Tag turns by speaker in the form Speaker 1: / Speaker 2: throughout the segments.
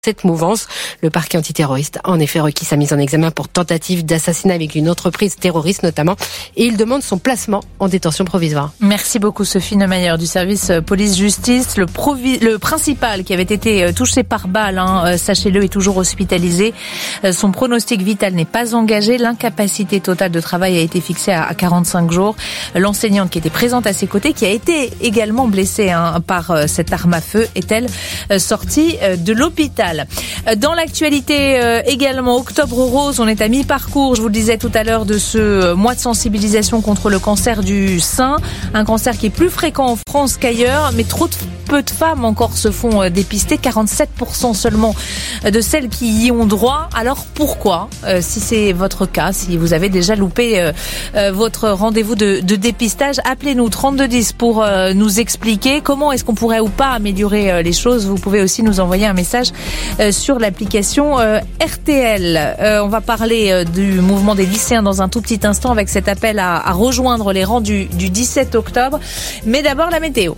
Speaker 1: cette mouvance. Le parquet antiterroriste a en effet requis sa mise en examen pour tentative d'assassinat avec une entreprise terroriste notamment, et il demande son placement en détention provisoire.
Speaker 2: Merci beaucoup Sophie Neumayer du service police-justice. Le principal qui avait été touché par balle, sachez-le, est toujours hospitalisé. Son pronostic vital n'est pas engagé. L'incapacité totale de travail a été fixée à 45 jours. L'enseignante qui était présente à ses côtés, qui a été également blessée par cette arme à feu, est-elle sortie de l'hôpital. Dans l'actualité également, Octobre Rose, on est à mi-parcours, je vous le disais tout à l'heure, de ce mois de sensibilisation contre le cancer du sein. Un cancer qui est plus fréquent en France qu'ailleurs, mais peu de femmes encore se font dépister, 47% seulement de celles qui y ont droit. Alors pourquoi, si c'est votre cas, si vous avez déjà loupé votre rendez-vous de dépistage, appelez-nous 3210 pour nous expliquer comment est-ce qu'on pourrait ou pas améliorer les choses. Vous pouvez aussi nous envoyer un message sur l'application RTL. On va parler du mouvement des lycéens dans un tout petit instant avec cet appel à rejoindre les rangs du 17 octobre. Mais d'abord la météo.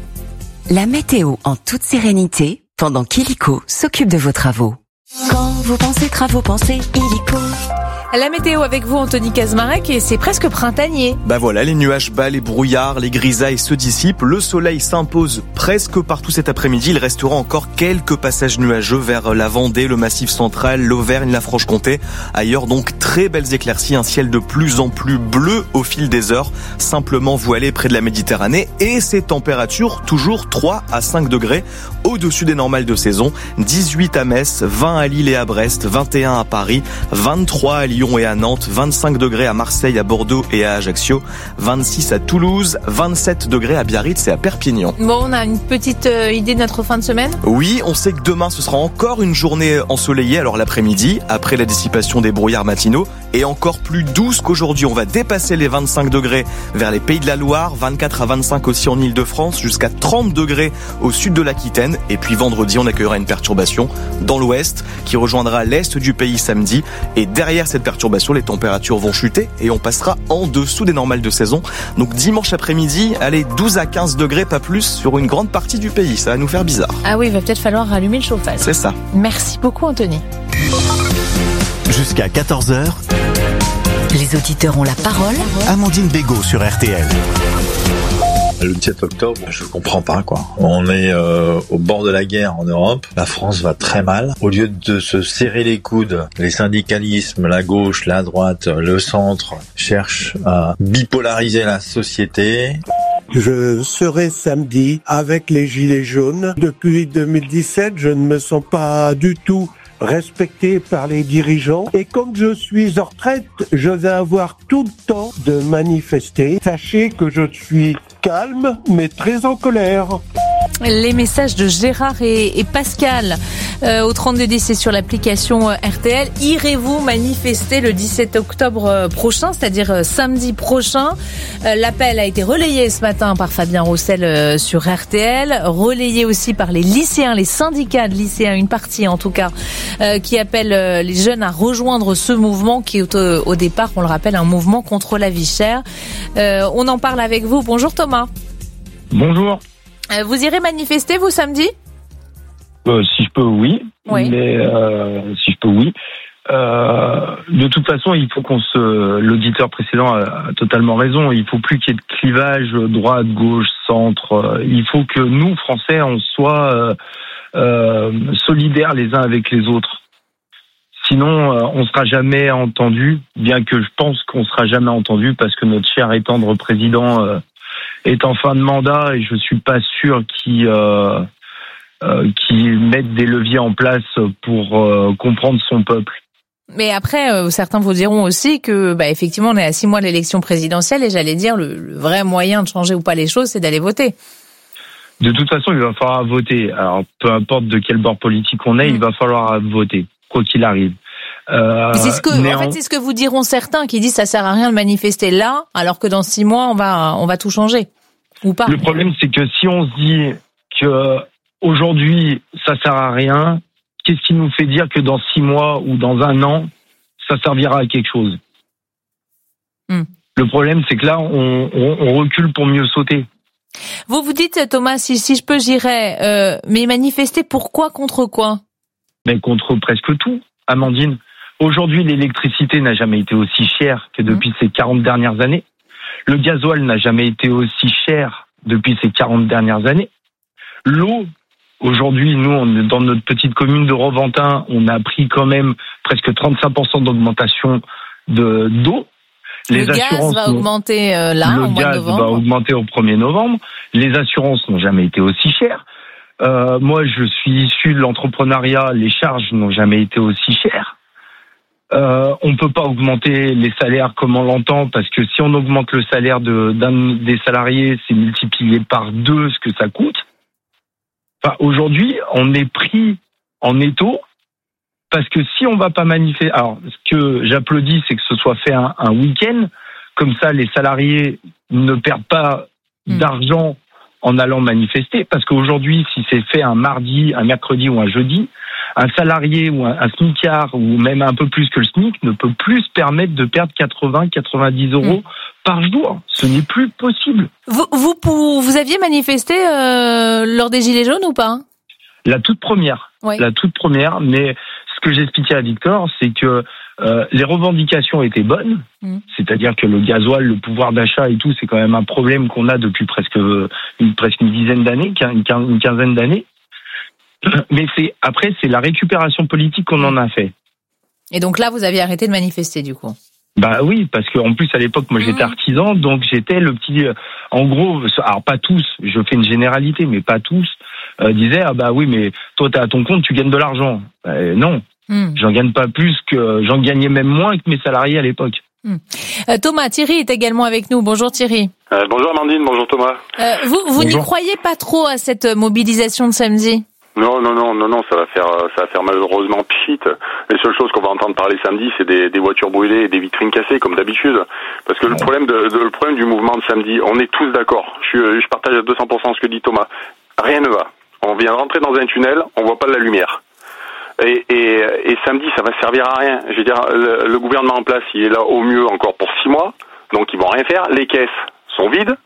Speaker 3: La météo en toute sérénité pendant qu'Illico s'occupe de vos travaux. Quand vous pensez travaux, pensez Illico.
Speaker 2: La météo avec vous, Anthony Kazmarek, et c'est presque printanier.
Speaker 4: Voilà, les nuages bas, les brouillards, les grisailles se dissipent. Le soleil s'impose presque partout cet après-midi. Il restera encore quelques passages nuageux vers la Vendée, le Massif central, l'Auvergne, la Franche-Comté. Ailleurs, donc, très belles éclaircies, un ciel de plus en plus bleu au fil des heures, simplement voilé près de la Méditerranée. Et ces températures, toujours 3 à 5 degrés au-dessus des normales de saison. 18 à Metz, 20 à Lille et à Brest, 21 à Paris, 23 à Lyon et à Nantes, 25 degrés à Marseille, à Bordeaux et à Ajaccio, 26 à Toulouse, 27 degrés à Biarritz et à Perpignan.
Speaker 2: Bon, on a une petite idée de notre fin de semaine ?
Speaker 4: Oui, on sait que demain ce sera encore une journée ensoleillée, alors l'après-midi, après la dissipation des brouillards matinaux, et encore plus douce qu'aujourd'hui. On va dépasser les 25 degrés vers les Pays de la Loire, 24 à 25 aussi en Ile-de-France, jusqu'à 30 degrés au sud de l'Aquitaine. Et puis vendredi, on accueillera une perturbation dans l'ouest qui rejoindra l'est du pays samedi. Et derrière cette perturbation, les températures vont chuter et on passera en dessous des normales de saison. Donc dimanche après-midi, allez, 12 à 15 degrés, pas plus, sur une grande partie du pays. Ça va nous faire bizarre.
Speaker 2: Ah oui, il va peut-être falloir rallumer le chauffage.
Speaker 4: C'est ça.
Speaker 2: Merci beaucoup, Anthony.
Speaker 5: Jusqu'à 14h,
Speaker 3: les auditeurs ont la parole.
Speaker 5: Amandine Bégaud sur RTL.
Speaker 6: Le 17 octobre, je comprends pas quoi. On est au bord de la guerre en Europe. La France va très mal. Au lieu de se serrer les coudes, les syndicalismes, la gauche, la droite, le centre cherchent à bipolariser la société.
Speaker 7: Je serai samedi avec les Gilets jaunes. Depuis 2017, je ne me sens pas du tout respecté par les dirigeants. Et comme je suis en retraite, je vais avoir tout le temps de manifester. Sachez que je suis calme, mais très en colère.
Speaker 2: Les messages de Gérard et Pascal au 3210 et sur l'application RTL. Irez-vous manifester le 17 octobre prochain, c'est-à-dire samedi prochain? L'appel a été relayé ce matin par Fabien Roussel sur RTL, relayé aussi par les lycéens, les syndicats de lycéens, une partie en tout cas, qui appellent les jeunes à rejoindre ce mouvement qui est au départ, on le rappelle, un mouvement contre la vie chère. On en parle avec vous. Bonjour Thomas.
Speaker 8: Bonjour.
Speaker 2: Vous irez manifester, vous, samedi ?
Speaker 8: Si je peux, oui.
Speaker 2: Oui.
Speaker 8: Mais si je peux, oui. De toute façon, il faut l'auditeur précédent a totalement raison. Il faut plus qu'il y ait de clivage droite, gauche, centre. Il faut que nous, Français, on soit solidaires les uns avec les autres. Sinon, on sera jamais entendu, bien que je pense qu'on sera jamais entendu parce que notre cher et tendre président est en fin de mandat et je suis pas sûr qu'il mette des leviers en place pour comprendre son peuple.
Speaker 2: Mais après, certains vous diront aussi que, effectivement, on est à 6 mois de l'élection présidentielle et j'allais dire le vrai moyen de changer ou pas les choses, c'est d'aller voter.
Speaker 8: De toute façon, il va falloir voter. Alors, peu importe de quel bord politique on est, il va falloir voter, quoi qu'il arrive.
Speaker 2: En fait, c'est ce que vous diront certains qui disent ça sert à rien de manifester là, alors que dans 6 mois, on va tout changer. Ou pas.
Speaker 8: Le problème, c'est que si on se dit que aujourd'hui, ça sert à rien, qu'est-ce qui nous fait dire que dans 6 mois ou dans 1 an, ça servira à quelque chose? Le problème, c'est que là, on recule pour mieux sauter.
Speaker 2: Vous dites, Thomas, si je peux, j'irai. Mais manifester pourquoi, contre quoi?
Speaker 8: Mais contre presque tout, Amandine. Aujourd'hui, l'électricité n'a jamais été aussi chère que depuis ces 40 dernières années. Le gasoil n'a jamais été aussi cher depuis ces 40 dernières années. L'eau, aujourd'hui, nous, dans notre petite commune de Roventin, on a pris quand même presque 35% d'augmentation d'eau.
Speaker 2: Le gaz va augmenter au mois de novembre. Le gaz
Speaker 8: va augmenter au 1er novembre. Les assurances n'ont jamais été aussi chères. Moi, je suis issu de l'entrepreneuriat. Les charges n'ont jamais été aussi chères. On peut pas augmenter les salaires comme on l'entend, parce que si on augmente le salaire d'un des salariés, c'est multiplié par 2 ce que ça coûte. Enfin, aujourd'hui, on est pris en étau, parce que si on va pas manifester, alors ce que j'applaudis, c'est que ce soit fait un week-end, comme ça les salariés ne perdent pas d'argent en allant manifester, parce qu'aujourd'hui, si c'est fait un mardi, un mercredi ou un jeudi, un salarié ou un smicard, ou même un peu plus que le SMIC, ne peut plus se permettre de perdre 80-90 euros par jour. Ce n'est plus possible.
Speaker 2: Vous aviez manifesté lors des Gilets jaunes ou pas ?
Speaker 8: La toute première. Oui. La toute première, mais ce que j'expliquais à Victor, c'est que les revendications étaient bonnes, c'est-à-dire que le gasoil, le pouvoir d'achat et tout, c'est quand même un problème qu'on a depuis presque une dizaine d'années, une quinzaine d'années. Mais c'est la récupération politique qu'on en a fait.
Speaker 2: Et donc là, vous aviez arrêté de manifester, du coup?
Speaker 8: Bah oui, parce que en plus à l'époque, moi j'étais artisan, donc j'étais le petit. En gros, alors pas tous, je fais une généralité, mais pas tous disaient oui, mais toi t'es à ton compte, tu gagnes de l'argent. Non, j'en gagne pas plus j'en gagnais même moins que mes salariés à l'époque.
Speaker 2: Thomas, Thierry est également avec nous. Bonjour Thierry.
Speaker 9: Bonjour Amandine, bonjour Thomas.
Speaker 2: Vous n'y croyez pas trop à cette mobilisation de samedi?
Speaker 9: Non, ça va faire malheureusement pchit. Les seules choses qu'on va entendre parler samedi, c'est des voitures brûlées et des vitrines cassées, comme d'habitude. Parce que le problème du mouvement de samedi, on est tous d'accord. Je partage à 200% ce que dit Thomas. Rien ne va. On vient rentrer dans un tunnel, on voit pas de la lumière. Et samedi, ça va servir à rien. Je veux dire, le gouvernement en place, il est là au mieux encore pour 6 mois. Donc ils vont rien faire. Les caisses sont vides.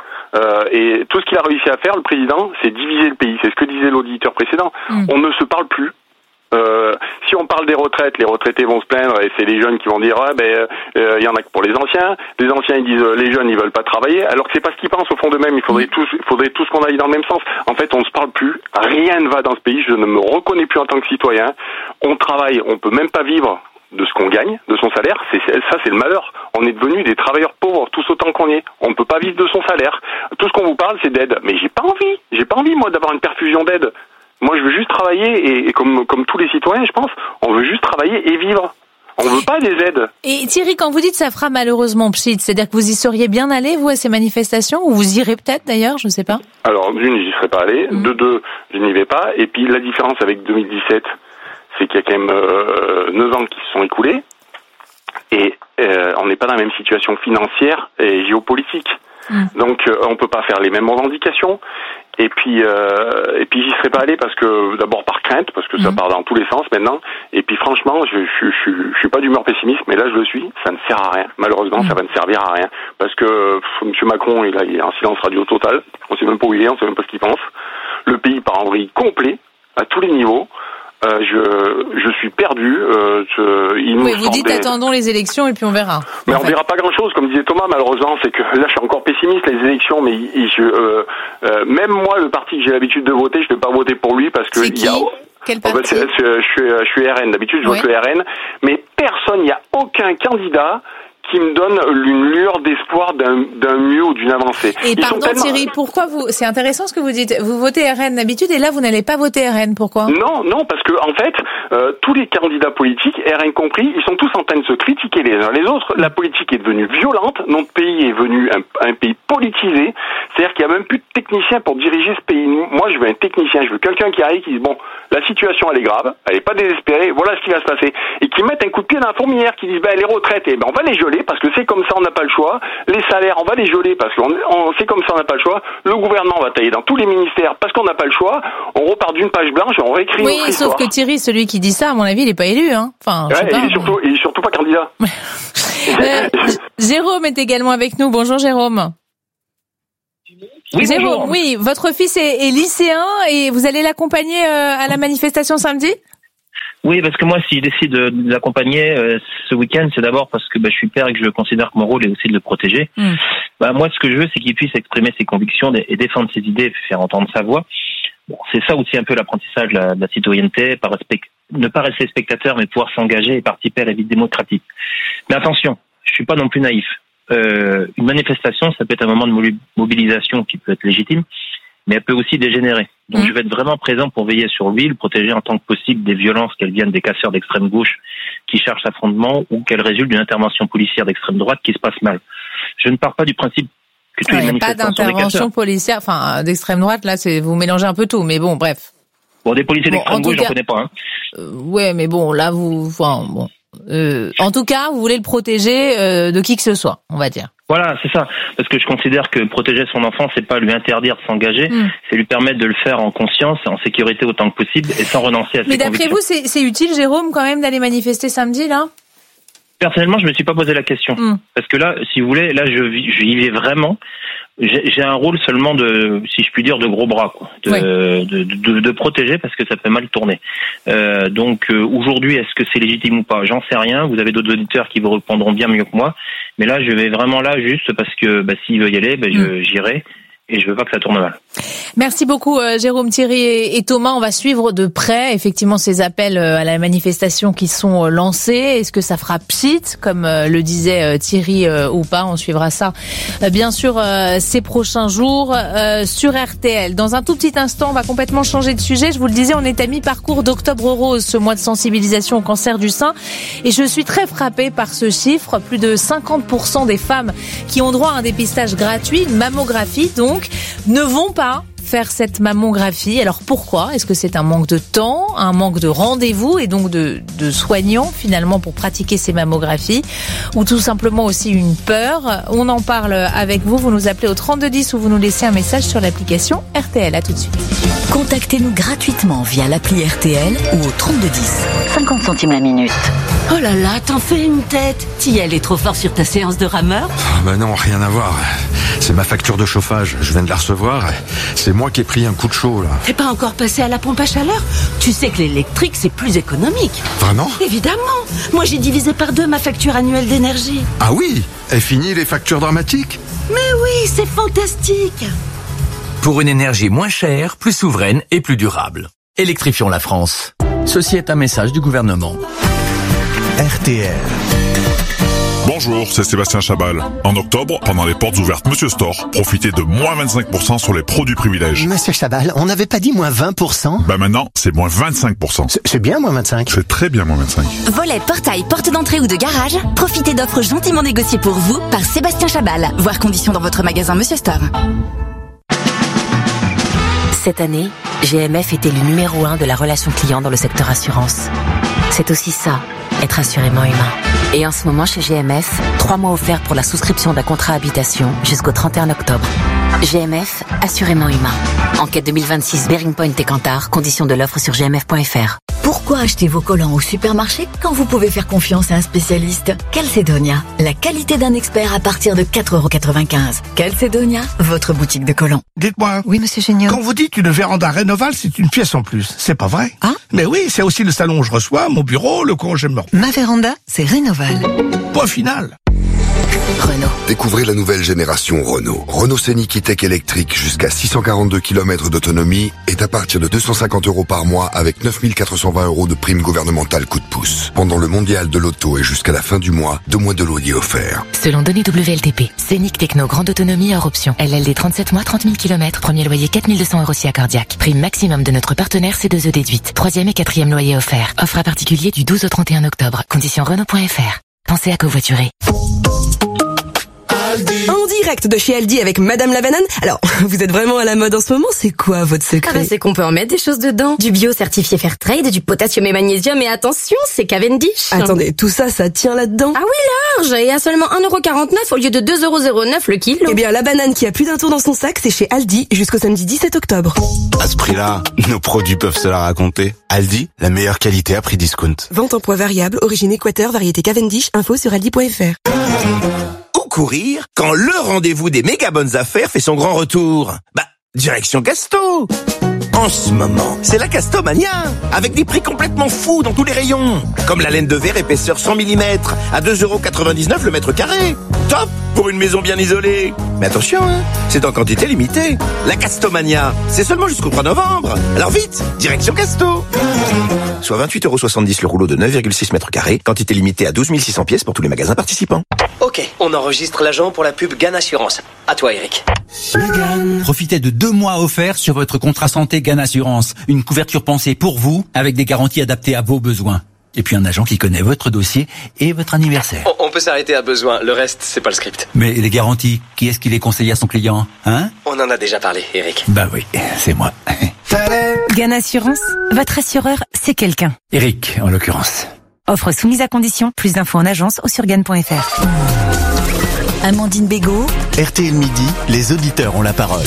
Speaker 9: Et tout ce qu'il a réussi à faire, le président, c'est diviser le pays. C'est ce que disait l'auditeur précédent. On ne se parle plus. Si on parle des retraites, les retraités vont se plaindre et c'est les jeunes qui vont dire y en a que pour les anciens. Les anciens ils disent les jeunes ils veulent pas travailler, alors que c'est pas ce qu'ils pensent au fond d'eux-mêmes. Il faudrait tous qu'on aille dans le même sens. En fait, on se parle plus. Rien ne va dans ce pays. Je ne me reconnais plus en tant que citoyen. On travaille, on peut même pas vivre de ce qu'on gagne, de son salaire. C'est le malheur. On est devenus des travailleurs pauvres, tous autant qu'on est. On ne peut pas vivre de son salaire. Tout ce qu'on vous parle, c'est d'aide. Mais j'ai pas envie, moi, d'avoir une perfusion d'aide. Moi, je veux juste travailler, et comme tous les citoyens, je pense, on veut juste travailler et vivre. On veut pas des aides.
Speaker 2: Et Thierry, quand vous dites ça fera malheureusement pchit, c'est-à-dire que vous y seriez bien allé, vous, à ces manifestations, ou vous irez peut-être d'ailleurs, je sais pas.
Speaker 9: Alors, d'une, j'y serais pas allé. De deux, je n'y vais pas. Et puis, la différence avec 2017, c'est qu'il y a quand même 9 ans qui se sont écoulés. Et on n'est pas dans la même situation financière et géopolitique. Donc, on peut pas faire les mêmes revendications. Et puis j'y serais pas allé parce que d'abord par crainte, parce que ça part dans tous les sens maintenant. Et puis franchement, je suis pas d'humeur pessimiste, mais là je le suis. Ça ne sert à rien. Malheureusement, ça va ne servir à rien parce que Monsieur Macron, il est en silence radio total. On sait même pas où il est, on sait même pas ce qu'il pense. Le pays part en vrille complet à tous les niveaux. Je suis perdu.
Speaker 2: Vous dites attendons les élections et puis on verra.
Speaker 9: Mais on verra pas grand-chose, comme disait Thomas. Malheureusement, c'est que là, je suis encore pessimiste. Les élections, mais même moi, le parti que j'ai l'habitude de voter, je ne vais pas voter pour lui parce que
Speaker 2: Quel parti?
Speaker 9: Je suis RN. D'habitude, je vote le RN, mais personne, il n'y a aucun candidat qui me donne une lueur d'espoir d'un mieux ou d'une avancée.
Speaker 2: Et pardon Thierry, pourquoi c'est intéressant ce que vous dites. Vous votez RN d'habitude et là vous n'allez pas voter RN, pourquoi?
Speaker 9: Non, parce que en fait, tous les candidats politiques, RN compris, ils sont tous en train de se critiquer les uns les autres. La politique est devenue violente, notre pays est devenu un pays politisé, c'est-à-dire qu'il n'y a même plus de techniciens pour diriger ce pays. Moi je veux un technicien, je veux quelqu'un qui arrive, qui dit bon, la situation elle est grave, elle est pas désespérée, voilà ce qui va se passer. Et qui mette un coup de pied dans la fourmilière, qui disent les retraites, on va les geler parce que c'est comme ça, on n'a pas le choix. Les salaires, on va les geler parce que c'est comme ça, on n'a pas le choix. Le gouvernement va tailler dans tous les ministères parce qu'on n'a pas le choix. On repart d'une page blanche et on réécrit notre histoire.
Speaker 2: Sauf que Thierry, celui qui dit ça, à mon avis, il n'est pas élu. Enfin,
Speaker 9: il est surtout pas candidat.
Speaker 2: Jérôme est également avec nous. Bonjour Jérôme.
Speaker 8: Oui,
Speaker 2: Jérôme,
Speaker 8: bonjour.
Speaker 2: oui, votre fils est lycéen et vous allez l'accompagner à la manifestation samedi ?
Speaker 10: Oui, parce que moi, si je décide de l'accompagner ce week-end, c'est d'abord parce que je suis père et que je considère que mon rôle est aussi de le protéger. Moi, ce que je veux, c'est qu'il puisse exprimer ses convictions et défendre ses idées et faire entendre sa voix. Bon, c'est ça aussi un peu l'apprentissage de la citoyenneté, ne pas rester spectateur, mais pouvoir s'engager et participer à la vie démocratique. Mais attention, je suis pas non plus naïf. Une manifestation, ça peut être un moment de mobilisation qui peut être légitime, mais elle peut aussi dégénérer. Donc je vais être vraiment présent pour veiller sur lui, le protéger en tant que possible des violences, qu'elles viennent des casseurs d'extrême gauche qui cherchent l'affrontement ou qu'elles résultent d'une intervention policière d'extrême droite qui se passe mal. Je ne pars pas du principe que tous les manifestants sont des casseurs. Pas d'intervention
Speaker 2: policière, d'extrême droite, là, vous mélangez un peu tout, mais bon, bref.
Speaker 10: Bon, des policiers d'extrême gauche, j'en connais pas.
Speaker 2: Ouais, mais bon, là, en tout cas, vous voulez le protéger de qui que ce soit, on va dire.
Speaker 10: Voilà, c'est ça. Parce que je considère que protéger son enfant, c'est pas lui interdire de s'engager, c'est lui permettre de le faire en conscience, en sécurité autant que possible et sans renoncer à ses convictions.
Speaker 2: Mais d'après vous, c'est utile, Jérôme, quand même, d'aller manifester samedi, là ?
Speaker 10: Personnellement, je me suis pas posé la question. Parce que là, si vous voulez, là, je y vais vraiment. J'ai un rôle seulement de, si je puis dire, de gros bras, quoi. De protéger parce que ça peut mal tourner. Donc, aujourd'hui, est-ce que c'est légitime ou pas? J'en sais rien. Vous avez d'autres auditeurs qui vous répondront bien mieux que moi. Mais là, je vais vraiment là juste parce que, s'il veut y aller, j'irai. Et je veux pas que ça tourne mal.
Speaker 2: Merci beaucoup Jérôme, Thierry et Thomas. On va suivre de près effectivement ces appels à la manifestation qui sont lancés. Est-ce que ça fera pchit, comme le disait Thierry ou pas? On suivra ça bien sûr ces prochains jours sur RTL. Dans un tout petit instant, on va complètement changer de sujet. Je vous le disais, on est à mi-parcours d'Octobre Rose, ce mois de sensibilisation au cancer du sein. Et je suis très frappée par ce chiffre. Plus de 50% des femmes qui ont droit à un dépistage gratuit, une mammographie donc, ne vont pas faire cette mammographie. Alors pourquoi? Est-ce que c'est un manque de temps, un manque de rendez-vous et donc de soignants finalement pour pratiquer ces mammographies, ou tout simplement aussi une peur? On en parle avec vous. Vous nous appelez au 3210 ou vous nous laissez un message sur l'application RTL. À tout de suite.
Speaker 3: Contactez-nous gratuitement via l'appli RTL ou au 3210. 50 centimes la minute. Oh là là, t'en fais une tête. T'y est trop fort sur ta séance de rameur?
Speaker 11: Non, rien à voir. C'est ma facture de chauffage. Je viens de la recevoir. C'est moi qui ai pris un coup de chaud, là.
Speaker 3: T'es pas encore passé à la pompe à chaleur? Tu sais que l'électrique, c'est plus économique.
Speaker 11: Vraiment?
Speaker 3: Évidemment. Moi, j'ai divisé par 2 ma facture annuelle d'énergie.
Speaker 11: Ah oui? Et fini les factures dramatiques?
Speaker 3: Mais oui, c'est fantastique.
Speaker 12: Pour une énergie moins chère, plus souveraine et plus durable. Électrifions la France. Ceci est un message du gouvernement.
Speaker 5: RTL.
Speaker 13: Bonjour, c'est Sébastien Chabal. En octobre, pendant les portes ouvertes Monsieur Store, profitez de moins 25% sur les produits privilèges.
Speaker 14: Monsieur Chabal, on n'avait pas dit moins 20%?
Speaker 13: Maintenant, c'est moins 25%.
Speaker 14: C'est bien moins 25.
Speaker 13: C'est très bien moins 25.
Speaker 15: Volets, portail, porte d'entrée ou de garage, profitez d'offres gentiment négociées pour vous par Sébastien Chabal. Voir conditions dans votre magasin Monsieur Store.
Speaker 16: Cette année, GMF était le numéro 1 de la relation client dans le secteur assurance. C'est aussi ça, être assurément humain. Et en ce moment, chez GMF, 3 mois offerts pour la souscription d'un contrat habitation jusqu'au 31 octobre. GMF, assurément humain. Enquête 2026 Bearing Point et Kantar, conditions de l'offre sur gmf.fr.
Speaker 17: Pourquoi acheter vos collants au supermarché quand vous pouvez faire confiance à un spécialiste? Calcedonia, la qualité d'un expert à partir de 4,95 €. Calcedonia, votre boutique de collants.
Speaker 18: Dites-moi.
Speaker 17: Oui, monsieur Géniaud.
Speaker 18: Quand vous dites une véranda Rénoval, c'est une pièce en plus. C'est pas vrai?
Speaker 17: Ah?
Speaker 18: Mais oui, c'est aussi le salon où je reçois, mon bureau, le congé mort.
Speaker 17: Ma véranda, c'est Rénoval.
Speaker 18: Point final.
Speaker 16: Renault.
Speaker 19: Découvrez la nouvelle génération Renault. Renault Scénic E-Tech électrique jusqu'à 642 km d'autonomie est à partir de 250 € par mois avec 9 420 € de prime gouvernementale coup de pouce. Pendant le mondial de l'auto et jusqu'à la fin du mois, 2 mois de loyer offert.
Speaker 16: Selon données WLTP, Scénic Techno grande autonomie hors option. LLD 37 mois, 30 000 km. Premier loyer 4 200 € si accordiaque. Prime maximum de notre partenaire C2E déduite. 3e et 4e loyer offert. Offre à particulier du 12 au 31 octobre. Conditions Renault.fr. Pensez à covoiturer.
Speaker 20: En direct de chez Aldi avec Madame la Banane. Alors, vous êtes vraiment à la mode en ce moment, c'est quoi votre secret?
Speaker 21: C'est qu'on peut en mettre des choses dedans. Du bio certifié Fairtrade, du potassium et magnésium, et attention, c'est Cavendish.
Speaker 20: Attendez, tout ça, ça tient là-dedans?
Speaker 21: Ah oui, large, et à seulement 1,49 € au lieu de 2,09 € le kilo.
Speaker 20: Eh bien, la banane qui a plus d'un tour dans son sac, c'est chez Aldi jusqu'au samedi 17 octobre.
Speaker 22: À ce prix-là, nos produits peuvent se la raconter. Aldi, la meilleure qualité à prix discount.
Speaker 20: Vente en poids variable, origine Équateur, variété Cavendish, info sur aldi.fr.
Speaker 23: Courir quand le rendez-vous des méga bonnes affaires fait son grand retour. Direction Casto. en ce moment, c'est la Castomania, avec des prix complètement fous dans tous les rayons. Comme la laine de verre épaisseur 100 mm à 2,99 € le mètre carré. Top pour une maison bien isolée. Mais attention, c'est en quantité limitée. La Castomania, c'est seulement jusqu'au 3 novembre. Alors vite, direction Casto. Soit 28,70 € le rouleau de 9,6 mètres carrés, quantité limitée à 12 600 pièces pour tous les magasins participants.
Speaker 1: Ok, on enregistre l'agent pour la pub GAN Assurance. À toi, Eric.
Speaker 4: Profitez de 2 mois offerts sur votre contrat santé GAN Assurance. Une couverture pensée pour vous, avec des garanties adaptées à vos besoins. Et puis un agent qui connaît votre dossier et votre anniversaire.
Speaker 1: On peut s'arrêter à besoin, le reste, c'est pas le script.
Speaker 4: Mais les garanties, qui est-ce qui les conseille à son client, hein?
Speaker 1: On en a déjà parlé, Eric.
Speaker 4: Bah oui, c'est moi.
Speaker 15: GAN Assurance, votre assureur, c'est quelqu'un.
Speaker 4: Eric, en l'occurrence.
Speaker 15: Offre soumise à condition. Plus d'infos en agence ou sur GAN.fr.
Speaker 3: Amandine Bégaud.
Speaker 5: RTL Midi, les auditeurs ont la parole.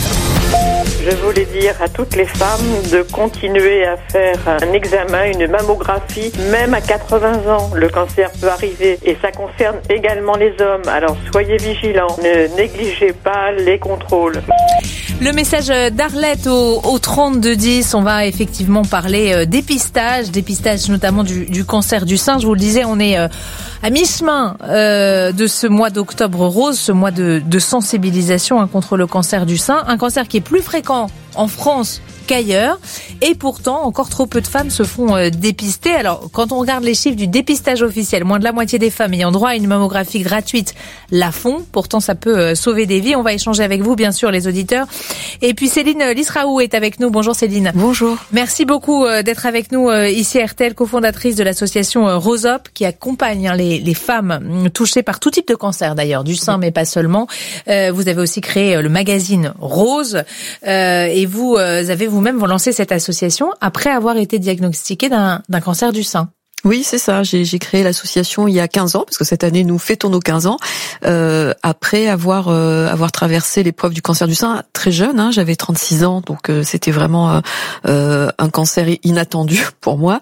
Speaker 6: Je voulais dire à toutes les femmes de continuer à faire un examen, une mammographie, même à 80 ans. Le cancer peut arriver et ça concerne également les hommes. Alors soyez vigilants, ne négligez pas les contrôles.
Speaker 2: Le message d'Arlette au 3210, on va effectivement parler dépistage notamment du cancer du sein. Je vous le disais, on est à mi-chemin de ce mois d'octobre rose, ce mois de sensibilisation contre le cancer du sein. Un cancer qui est plus fréquent en France qu'ailleurs, et pourtant encore trop peu de femmes se font dépister. Alors quand on regarde les chiffres du dépistage officiel, moins de la moitié des femmes ayant droit à une mammographie gratuite la font. Pourtant ça peut sauver des vies. On va échanger avec vous bien sûr les auditeurs. Et puis Céline Lisraou est avec nous. Bonjour Céline.
Speaker 24: Bonjour.
Speaker 2: Merci beaucoup d'être avec nous ici à RTL, cofondatrice de l'association Rosop qui accompagne les femmes touchées par tout type de cancer d'ailleurs, du sein mais pas seulement. Vous avez aussi créé le magazine Rose et vous avez vous-même lancé cette association après avoir été diagnostiqué d'un cancer du sein.
Speaker 24: Oui, c'est ça. J'ai créé l'association il y a 15 ans, parce que cette année, nous fêtons nos 15 ans, après avoir traversé l'épreuve du cancer du sein très jeune. J'avais 36 ans, donc c'était vraiment un cancer inattendu pour moi.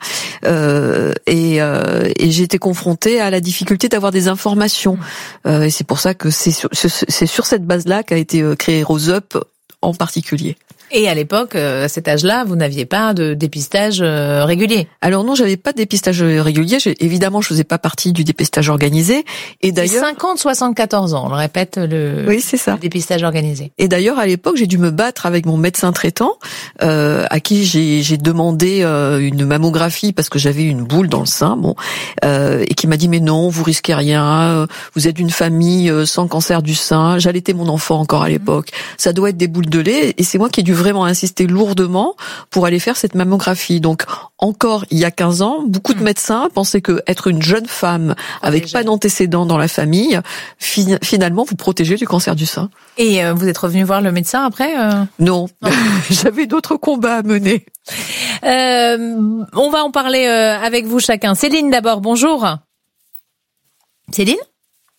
Speaker 24: Et j'ai été confrontée à la difficulté d'avoir des informations. Et c'est pour ça que c'est sur cette base-là qu'a été créé Rose Up en particulier.
Speaker 2: Et à l'époque, à cet âge-là, vous n'aviez pas de dépistage régulier.
Speaker 24: Alors non, j'avais pas de dépistage régulier. Évidemment, je faisais pas partie du dépistage organisé. Et d'ailleurs,
Speaker 2: 50-74 ans, on le répète,
Speaker 24: oui, c'est ça.
Speaker 2: Le dépistage organisé.
Speaker 24: Et d'ailleurs, à l'époque, j'ai dû me battre avec mon médecin traitant, à qui j'ai demandé une mammographie parce que j'avais une boule dans le sein, et qui m'a dit mais non, vous risquez rien, vous êtes une famille sans cancer du sein. J'allaitais mon enfant encore à l'époque. Ça doit être des boules de lait, et c'est moi qui ai dû vraiment insister lourdement pour aller faire cette mammographie. Donc, encore il y a 15 ans, beaucoup de médecins pensaient que être une jeune femme avec pas d'antécédents dans la famille, finalement, vous protégez du cancer du sein.
Speaker 2: Et vous êtes revenu voir le médecin après
Speaker 24: Non. J'avais d'autres combats à mener.
Speaker 2: On va en parler avec vous chacun. Céline d'abord, bonjour. Céline ?
Speaker 25: Allô ?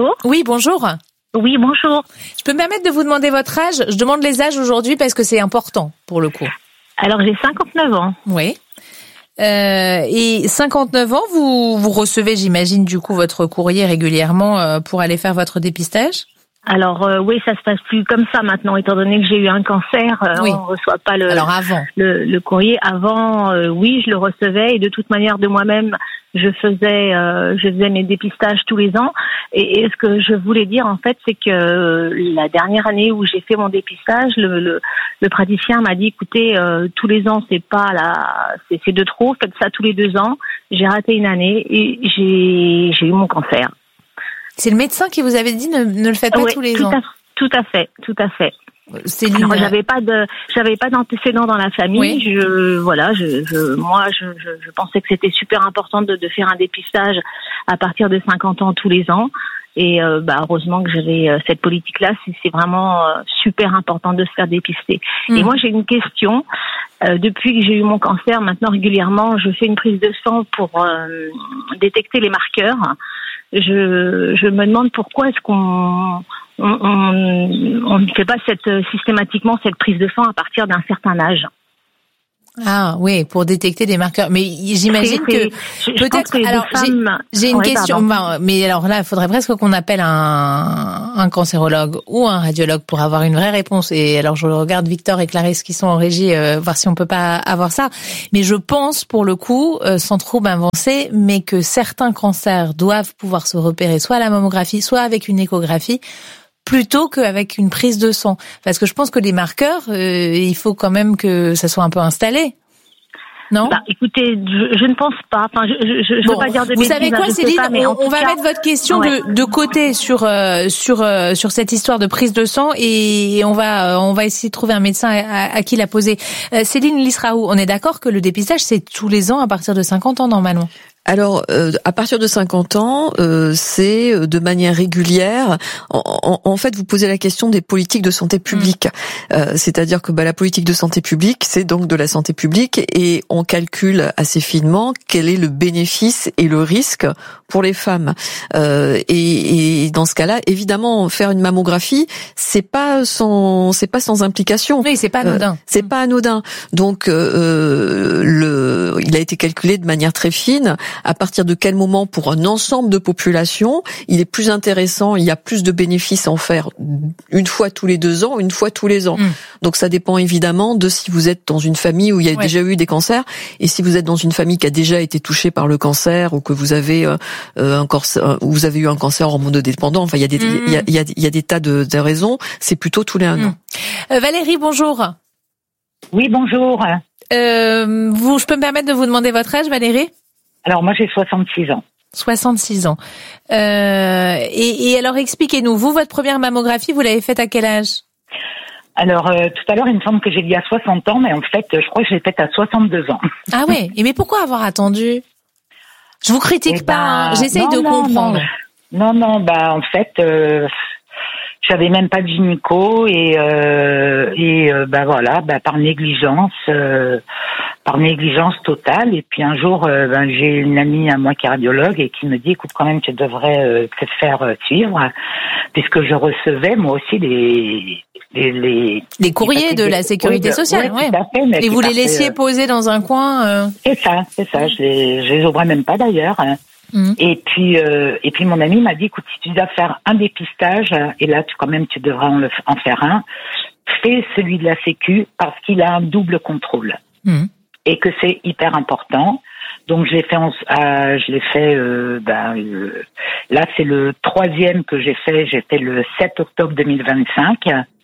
Speaker 2: Oui, bonjour.
Speaker 25: Oui, bonjour.
Speaker 2: Je peux me permettre de vous demander votre âge ? Je demande les âges aujourd'hui parce que c'est important pour le coup.
Speaker 25: Alors, j'ai 59 ans.
Speaker 2: Oui. Et 59 ans, vous recevez, j'imagine, du coup, votre courrier régulièrement pour aller faire votre dépistage ?
Speaker 25: Alors oui, ça se passe plus comme ça maintenant, étant donné que j'ai eu un cancer,
Speaker 2: oui.
Speaker 25: On reçoit pas le.
Speaker 2: Alors avant.
Speaker 25: Le courrier. Avant, oui, je le recevais, et de toute manière, de moi-même, je faisais mes dépistages tous les ans. Et ce que je voulais dire en fait, c'est que la dernière année où j'ai fait mon dépistage, le praticien m'a dit écoutez, tous les ans c'est de trop, faites ça tous les 2 ans. J'ai raté une année et j'ai eu mon cancer.
Speaker 2: C'est le médecin qui vous avait dit ne le faites pas tous les ans.
Speaker 25: Tout à fait.
Speaker 2: Céline,
Speaker 25: j'avais pas d'antécédents dans la famille.
Speaker 2: Oui.
Speaker 25: Je pensais que c'était super important de faire un dépistage à partir de 50 ans tous les ans. Et heureusement que j'avais cette politique-là. C'est vraiment super important de se faire dépister. Et moi, j'ai une question. Depuis que j'ai eu mon cancer, maintenant régulièrement, je fais une prise de sang pour détecter les marqueurs. Je me demande pourquoi est-ce qu'on ne fait pas systématiquement cette prise de sang à partir d'un certain âge.
Speaker 2: Ah oui, pour détecter des marqueurs. Mais j'imagine que peut-être. Alors j'ai une question. Mais alors là, il faudrait presque qu'on appelle un cancérologue ou un radiologue pour avoir une vraie réponse. Et alors je regarde Victor et Clarisse qui sont en régie, voir si on peut pas avoir ça. Mais je pense pour le coup, sans trop m'avancer, mais que certains cancers doivent pouvoir se repérer soit à la mammographie, soit avec une échographie, plutôt qu'avec une prise de sang. Parce que je pense que les marqueurs, il faut quand même que ça soit un peu installé. Non?
Speaker 25: Écoutez, je ne pense pas. Enfin, je veux pas dire de bêtises.
Speaker 2: Vous savez quoi, Céline? On va mettre votre question de côté sur cette histoire de prise de sang et on va essayer de trouver un médecin à qui la poser. Céline Lisraou, on est d'accord que le dépistage, c'est tous les ans à partir de 50 ans normalement?
Speaker 24: Alors, à partir de 50 ans, c'est de manière régulière. En fait, vous posez la question des politiques de santé publique. C'est-à-dire que la politique de santé publique, c'est donc de la santé publique et on calcule assez finement quel est le bénéfice et le risque pour les femmes. Et dans ce cas-là, évidemment, faire une mammographie, c'est pas sans implication.
Speaker 2: Oui, c'est pas anodin.
Speaker 24: C'est pas anodin. Donc, il a été calculé de manière très fine. À partir de quel moment, pour un ensemble de population, il est plus intéressant, il y a plus de bénéfices à en faire une fois tous les 2 ans, une fois tous les ans. Donc ça dépend évidemment de si vous êtes dans une famille où il y a déjà eu des cancers, et si vous êtes dans une famille qui a déjà été touchée par le cancer, ou que vous avez vous avez eu un cancer hormonodépendant. Enfin, il y a des tas de raisons. C'est plutôt tous les 1 an.
Speaker 2: Valérie, bonjour.
Speaker 7: Oui, bonjour.
Speaker 2: Je peux me permettre de vous demander votre âge, Valérie?
Speaker 7: Alors moi j'ai 66 ans.
Speaker 2: 66 ans. Et alors expliquez-nous, vous, votre première mammographie, vous l'avez faite à quel âge?
Speaker 7: Alors tout à l'heure il me semble que j'ai dit à 60 ans, mais en fait je crois que je l'ai faite à 62 ans.
Speaker 2: Ah ouais, mais pourquoi avoir attendu? Je vous critique pas, j'essaye de comprendre.
Speaker 7: Non, en fait j'avais même pas de gynéco et par négligence totale. Et puis un jour, j'ai une amie à moi qui est radiologue et qui me dit, écoute, quand même, tu devrais te faire suivre, puisque je recevais moi aussi les
Speaker 2: courriers de la sécurité sociale.
Speaker 7: Ouais. Tout à fait,
Speaker 2: et vous les laissiez poser dans un coin.
Speaker 7: C'est ça. Je les ouvrais même pas d'ailleurs. Et puis mon ami m'a dit, écoute, si tu dois faire un dépistage, et là tu devras en faire un, fais celui de la Sécu parce qu'il a un double contrôle. Et que c'est hyper important. Donc je l'ai fait, là c'est le 3e que j'ai fait le 7 octobre 2025.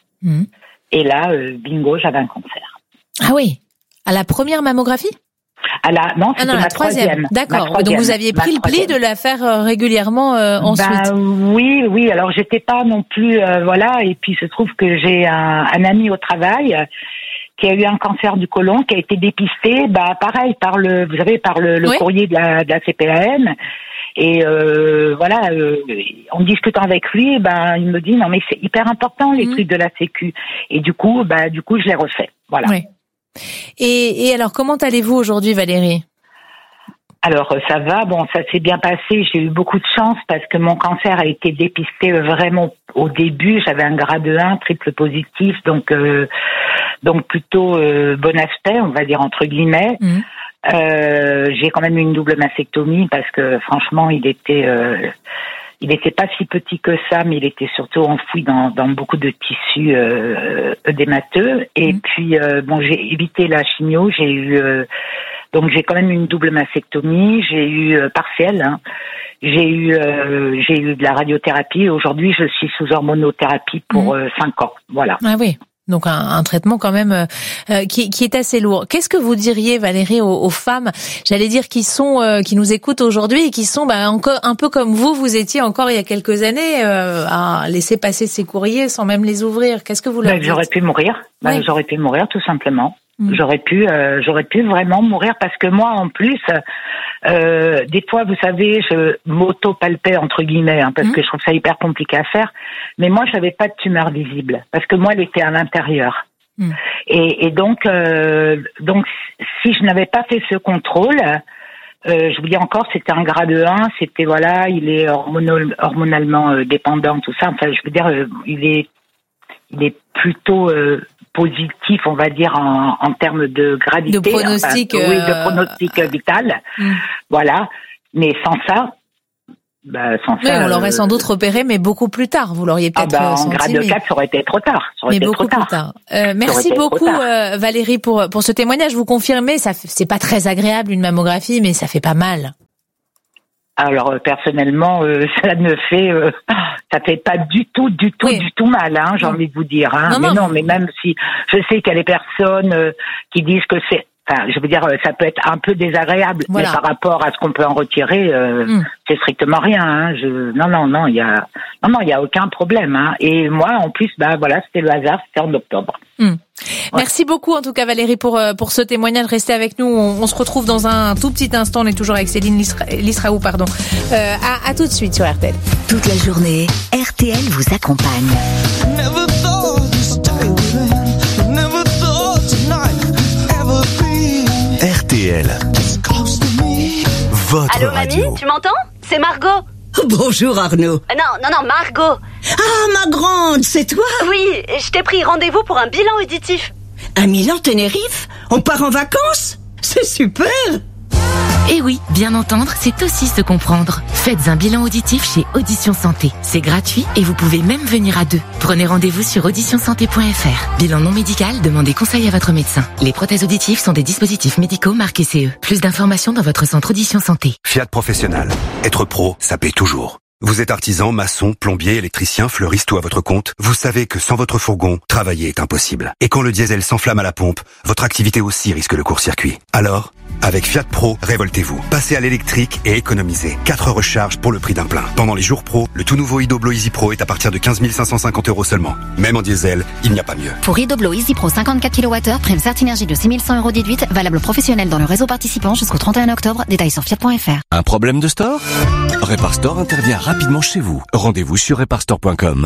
Speaker 7: Et là, bingo, j'avais un cancer.
Speaker 2: Ah oui, à la première mammographie?
Speaker 7: Non, c'était
Speaker 2: la troisième. D'accord. Donc vous aviez pris le pli de la faire régulièrement ensuite.
Speaker 7: Oui. Alors j'étais pas non plus et puis il se trouve que j'ai un ami au travail qui a eu un cancer du côlon, qui a été dépisté, pareil par le courrier de la CPAM. Et en discutant avec lui, il me dit non mais c'est hyper important les trucs de la Sécu. Et du coup je l'ai refait. Voilà.
Speaker 2: Oui. Et alors comment allez-vous aujourd'hui, Valérie?
Speaker 7: Alors ça va, ça s'est bien passé, j'ai eu beaucoup de chance parce que mon cancer a été dépisté vraiment au début, j'avais un grade 1, triple positif, donc plutôt bon aspect, on va dire entre guillemets. J'ai quand même eu une double mastectomie parce que franchement il était pas si petit que ça, mais il était surtout enfoui dans beaucoup de tissus œdémateux. Et puis j'ai évité la chimio, donc j'ai quand même eu une double mastectomie, j'ai eu partielle, j'ai eu de la radiothérapie. Aujourd'hui, je suis sous hormonothérapie pour 5 ans. Voilà.
Speaker 2: Ah oui. Donc un traitement quand même qui est assez lourd. Qu'est-ce que vous diriez, Valérie, aux femmes, j'allais dire, qui nous écoutent aujourd'hui et qui sont encore un peu comme vous étiez encore il y a quelques années à laisser passer ces courriers sans même les ouvrir? Qu'est-ce que vous leur dites?
Speaker 7: J'aurais pu mourir. J'aurais pu mourir tout simplement. J'aurais pu vraiment mourir parce que moi en plus des fois vous savez je m'auto-palpais entre guillemets parce que je trouve ça hyper compliqué à faire, mais moi j'avais pas de tumeur visible parce que moi elle était à l'intérieur et donc si je n'avais pas fait ce contrôle, je vous dis encore, c'était un grade 1, c'était il est hormonalement dépendant, tout ça, enfin je veux dire il est plutôt positif, on va dire, en termes de gravité.
Speaker 2: De pronostic.
Speaker 7: Oui, de pronostic vital. Voilà. Mais sans ça,
Speaker 2: on l'aurait sans doute repéré, mais beaucoup plus tard. Vous l'auriez peut-être
Speaker 7: en
Speaker 2: senti.
Speaker 7: grade 4, ça aurait été trop tard.
Speaker 2: Mais beaucoup plus tard. Merci beaucoup, Valérie, pour ce témoignage. Vous confirmez, c'est pas très agréable une mammographie, mais ça fait pas mal.
Speaker 7: Alors personnellement, ça fait pas du tout mal, hein, j'ai envie de vous dire. Hein. Mais même si je sais qu'il y a des personnes qui disent que c'est, je veux dire, ça peut être un peu désagréable, mais par rapport à ce qu'on peut en retirer, c'est strictement rien. Hein. Non, il y a aucun problème. Hein. Et moi, en plus, c'était le hasard, c'était en octobre.
Speaker 2: Merci beaucoup en tout cas Valérie pour ce témoignage. Restez avec nous, on se retrouve dans un tout petit instant. On est toujours avec Céline Lisraou, pardon. À tout de suite sur RTL.
Speaker 3: Toute la journée, RTL vous accompagne.
Speaker 5: RTL. Votre
Speaker 8: Allô,
Speaker 5: radio.
Speaker 8: mamie, tu m'entends? C'est Margot.
Speaker 9: Bonjour Arnaud.
Speaker 8: Non, Margot.
Speaker 9: Ah, ma grande, c'est toi?
Speaker 8: Oui, je t'ai pris rendez-vous pour un bilan auditif.
Speaker 9: Un Milan Tenerife? On part en vacances? C'est super!
Speaker 16: Et oui, bien entendre, c'est aussi se comprendre. Faites un bilan auditif chez Audition Santé. C'est gratuit et vous pouvez même venir à deux. Prenez rendez-vous sur auditionsanté.fr. Bilan non médical, demandez conseil à votre médecin. Les prothèses auditives sont des dispositifs médicaux marqués CE. Plus d'informations dans votre centre Audition Santé.
Speaker 10: Fiat Professionnel. Être pro, ça paie toujours. Vous êtes artisan, maçon, plombier, électricien, fleuriste ou à votre compte, vous savez que sans votre fourgon, travailler est impossible. Et quand le diesel s'enflamme à la pompe, votre activité aussi risque le court-circuit. Alors, avec Fiat Pro, révoltez-vous. Passez à l'électrique et économisez. 4 recharges pour le prix d'un plein. Pendant les jours pro, le tout nouveau Idoblo Easy Pro est à partir de 15 550 € seulement. Même en diesel, il n'y a pas mieux.
Speaker 11: Pour Idoblo Easy Pro 54 kWh, prime Certinergie de 6 100 € déduite, valable professionnel dans le réseau participant jusqu'au 31 octobre. Détails sur fiat.fr.
Speaker 12: Un problème de store? Repar Store intervient rapidement chez vous. Rendez-vous sur reparstore.com.